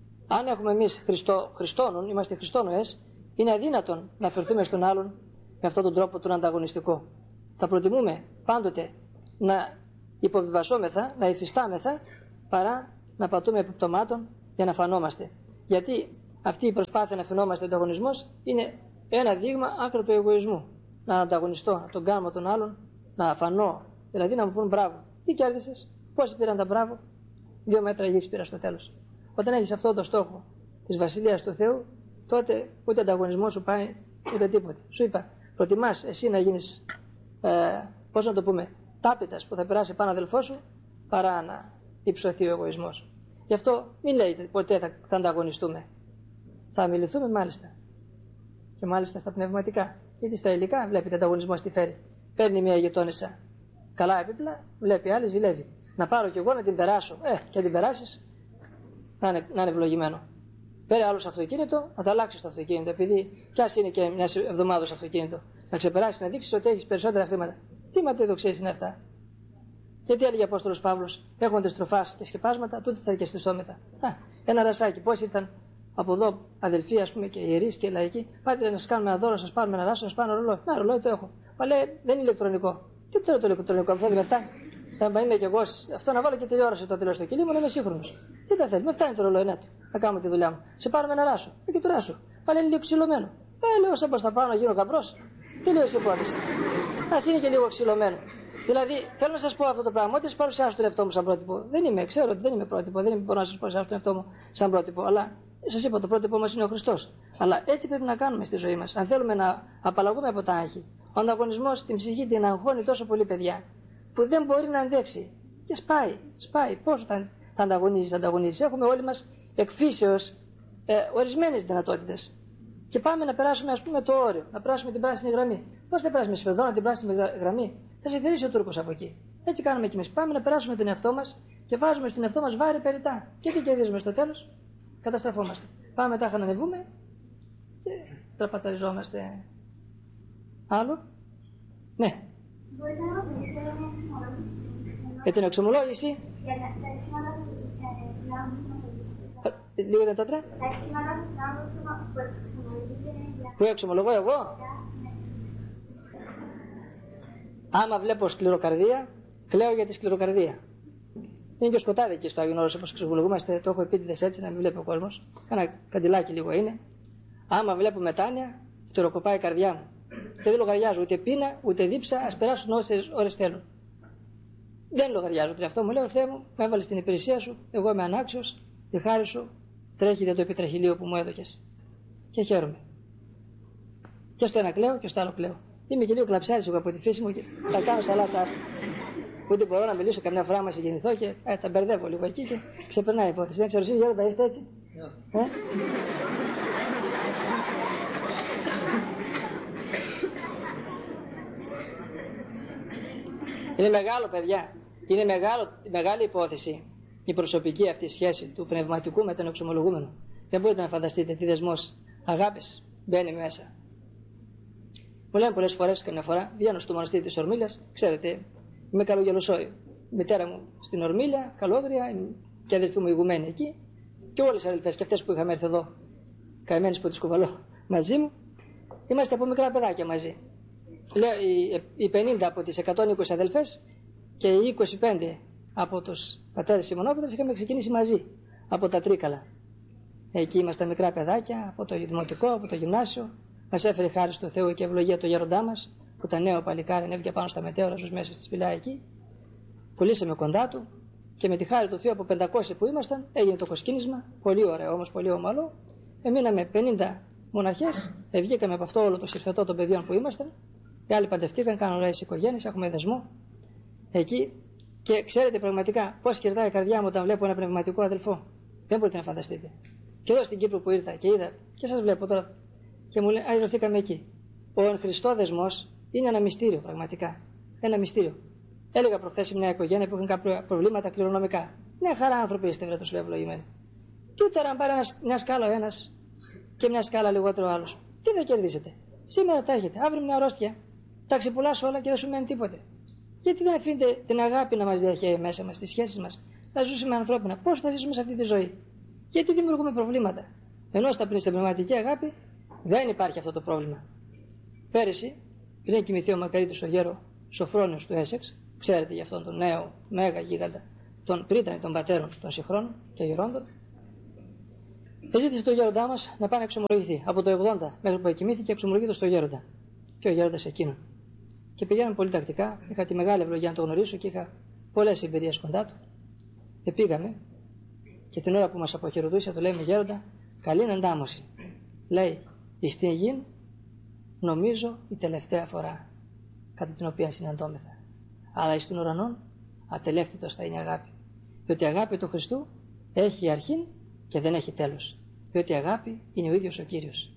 Αν έχουμε εμείς Χριστό, Χριστόνων, είμαστε Χριστόνοες, είναι αδύνατον να φερθούμε στον άλλον με αυτόν τον τρόπο τον ανταγωνιστικό. Θα προτιμούμε πάντοτε να υποβιβασόμεθα, να υφιστάμεθα, παρά να πατούμε επιπτωμάτων για να φανόμαστε. Γιατί αυτή η προσπάθεια να φαινόμαστε ο ανταγωνισμός είναι ένα δείγμα άκρα του εγωισμού. Να ανταγωνιστώ, να τον κάνω τον άλλον, να φανώ, δηλαδή να μου πούν μπράβο. Τι κέρδισες, πόσοι πήραν τα μπράβο, δύο μέτρα γης πήρα στο τέλος. Όταν έχεις αυτό το στόχο της Βασιλείας του Θεού, τότε ούτε ανταγωνισμό σου πάει, ούτε τίποτε. Σου είπα, προτιμάς εσύ να γίνεις, ε, πώς να το πούμε, τάπητας που θα περάσει πάνω αδελφό σου, παρά να υψωθεί ο εγωισμός. Γι' αυτό μην λέτε ποτέ θα, θα ανταγωνιστούμε. Θα αμιληθούμε μάλιστα. Και μάλιστα στα πνευματικά. Γιατί στα υλικά βλέπετε ανταγωνισμό τι φέρει. Παίρνει μια γειτόνισσα καλά επίπλα, βλέπει άλλη ζηλεύει. Να πάρω κι εγώ να την περάσω. Ε, και να την περάσει, να είναι, να είναι ευλογημένο. Πέρε άλλο αυτοκίνητο, να το αλλάξει το αυτοκίνητο. Επειδή κι α είναι και μια εβδομάδα αυτοκίνητο. Να ξεπεράσει, να δείξει ότι έχει περισσότερα χρήματα. Τι ματαιοδοξίες είναι αυτά. Γιατί έλεγε ο Απόστολος Παύλος, έχονται στροφάς και σκεπάσματα, τούτε θα αρκεστησόμεθα. Α, ένα ρασάκι, πώς ήρθαν από εδώ αδελφοί, ας πούμε, και ιερείς και λαϊκοί, πάτε να σας κάνουμε ένα δώρο, σας πάρουμε ένα ράσο, να σας πάρουμε ένα ρολόι. Να, ρολόι το έχω. Μα λέει, δεν είναι ηλεκτρονικό. Τι ξέρω το ηλεκτρονικό, αυτό δεν με φτάνει. Θα είμαι κι εγώ, αυτό να βάλω και τηλεόραση το τηλεόραση στο κελί μου, να είμαι σύγχρονος. Τι τα θέλει, με φτάνει το ρολόι, ναι, να κάνουμε τη δουλειά μου. Σε πάρουμε ένα ράσο, ε, και του ράσου. Μα λέει λίγο ξυλωμένο. Ε, λέω, σαν πως θα πάω να γίνω γαμπρός. Τι λέω σε υπόθεση. Α είναι και λίγο ξυλωμένο. Δηλαδή, θέλω να σας πω αυτό το πράγμα. Ότι σας παρουσιάσω τον εαυτό μου σαν πρότυπο. Δεν είμαι, ξέρω ότι δεν είμαι πρότυπο. Δεν μπορώ να σας παρουσιάσω τον εαυτό μου σαν πρότυπο. Αλλά σας είπα, το πρότυπο μας είναι ο Χριστός. Αλλά έτσι πρέπει να κάνουμε στη ζωή μας. Αν θέλουμε να απαλλαγούμε από τα άγχη. Ο ανταγωνισμός στην ψυχή την αγχώνει τόσο πολύ, παιδιά, που δεν μπορεί να αντέξει. Και σπάει, σπάει. Πόσο θα, θα ανταγωνίζει, θα ανταγωνίζει. Έχουμε όλοι μας εκφύσεως ε, ορισμένες δυνατότητες. Και πάμε να περάσουμε, ας πούμε, το όριο, να περάσουμε την πράσινη γραμμή. Πώς θα περάσουμε σφαιρδόνα την πράσινη γραμμή? Θα σε θερήσει ο Τούρκος από εκεί. Έτσι κάνουμε κι εμείς. Πάμε να περάσουμε τον εαυτό μας και βάζουμε στον εαυτό μας βάρη περιτά. Και τι κερδίζουμε στο τέλος? Καταστραφόμαστε. Πάμε μετά να ανεβούμε και στραπατσαριζόμαστε. Άλλο? Ναι. Μπορείτε να ρωτήσετε για μια εξομολόγηση? Για την εξομολόγηση. Για τα αισθήματα που ε, Λίγο δεν τότε. Τα αισθήματα που εξομολογείτε. Που εξομολογώ εγώ. Άμα βλέπω σκληροκαρδία, κλαίω για τη σκληροκαρδία. Είναι και σκοτάδι εκεί στο Άγιον Όρος, όπως εξομολογούμαστε, το έχω επίτηδες έτσι να μην βλέπει ο κόσμος. Ένα καντιλάκι λίγο είναι. Άμα βλέπω μετάνοια, φτεροκοπάει η καρδιά μου. Και δεν λογαριάζω ούτε πείνα, ούτε δίψα, ας περάσουν όσες ώρες θέλουν. Δεν λογαριάζω τον εαυτό μου, λέω, Θεέ μου, με έβαλες στην υπηρεσία σου, εγώ είμαι ανάξιος, τη χάρη σου τρέχει για το επιτραχυλίο που μου έδωκες. Και χαίρομαι. Και στο ένα κλαίω και στο άλλο κλαίω. Είμαι και λίγο κλαψάρης εγώ από τη φύση μου και τα κάνω σαλάτα άστα. Ούτε μπορώ να μιλήσω καμιά φορά άμα συγκινηθώ και ε, τα μπερδεύω λίγο εκεί και ξεπερνάει η υπόθεση. Δεν ξέρω εσείς Γιώργο, είστε έτσι? Yeah. Ε? Είναι μεγάλο, παιδιά. Είναι μεγάλο, μεγάλη υπόθεση η προσωπική αυτή σχέση του πνευματικού με τον εξομολογούμενο. Δεν μπορείτε να φανταστείτε τι δεσμός αγάπης μπαίνει μέσα. Μου λένε πολλές φορές, καμιά φορά, βγαίνω στο μοναστήρι της Ορμήλιας, ξέρετε, είμαι καλογελοσόη. Η μητέρα μου στην Ορμήλια, καλόγρια, και αδελφή μου ηγουμένη εκεί, και όλες οι αδελφές και αυτές που είχαμε έρθει εδώ, καημένες που τις κουβαλώ μαζί μου, είμαστε από μικρά παιδάκια μαζί. Λέω, οι πενήντα από τις εκατόν είκοσι αδελφές και οι είκοσι πέντε από τους πατέρες Σιμωνόπετρες είχαμε ξεκινήσει μαζί από τα Τρίκαλα. Εκεί είμαστε μικρά παιδάκια, από το δημοτικό, από το γυμνάσιο. Μας έφερε χάρη στο Θεό και ευλογία το γέροντά μας, που ήταν νέο παλικάρι, ανέβηκε πάνω στα μετέωρα μέσα στη σπηλιά εκεί. Κολλήσαμε κοντά του και με τη χάρη του Θεού από πεντακόσιοι που ήμασταν έγινε το κοσκίνισμα. Πολύ ωραίο όμως, πολύ ομαλό. Εμείναμε πενήντα μοναχές, βγήκαμε από αυτό όλο το συρφετό των παιδιών που ήμασταν. Οι άλλοι παντευτήκαν, κάνουν ωραίες οικογένειες, έχουμε δεσμό εκεί Και ξέρετε πραγματικά πώς κερδάει η καρδιά μου όταν βλέπω ένα πνευματικό αδελφό. Δεν μπορείτε να φανταστείτε. Και εδώ στην Κύπρο που ήρθα και είδα, και σας βλέπω τώρα, και μου λέει: Α, ειδωθήκαμε εκεί. Ο εν Χριστώ δεσμός είναι ένα μυστήριο πραγματικά. Ένα μυστήριο. Έλεγα προχθές σε μια οικογένεια που είχαν κάποια προβλήματα κληρονομικά. Μια χαρά άνθρωποι είστε, βρε, το σου ευλογημένοι. Τι τώρα, αν πάρει μια σκάλα ο ένας και μια σκάλα λιγότερο ο άλλος, τι θα κερδίσετε? Σήμερα τα έχετε, αύριο μια αρρώστια. Τα ξεπουλάς όλα και δεν σου μένει τίποτε. Γιατί δεν αφήνετε την αγάπη να μας διαχέει μέσα μας, τις σχέσεις μας, να ζήσουμε ανθρώπινα? Πώς θα ζήσουμε σε αυτή τη ζωή? Γιατί δημιουργούμε προβλήματα? Ενώ στα στην πνευματική αγάπη δεν υπάρχει αυτό το πρόβλημα. Πέρυσι, πριν κοιμηθεί ο Μακαρίτης ο γέρο Σοφρόνιος του Έσεξ, ξέρετε για αυτόν τον νέο μέγα γίγαντα, τον πρίτανη των πατέρων των συγχρόνων και γερόντων, ζήτησε τον γέροντά μας να πάει να εξομολογηθεί. Από το εβδομήντα μέχρι που κοιμήθηκε, εξομολογείται στο γέροντα. Και ο γέροντας εκείνον. Και πηγαίναμε πολύ τακτικά. Είχα τη μεγάλη ευλογία να το γνωρίσω και είχα πολλές εμπειρίες κοντά του. Και πήγαμε, και την ώρα που μας αποχαιρετούσε, του λέμε: Γέροντα, καλή εντάμωση. Λέει: εις την γη, νομίζω η τελευταία φορά κατά την οποία συναντώμεθα. Αλλά εις τον ουρανόν, ατελεύτητος θα είναι η αγάπη. Διότι η αγάπη του Χριστού έχει αρχήν και δεν έχει τέλος. Διότι η αγάπη είναι ο ίδιος ο Κύριος.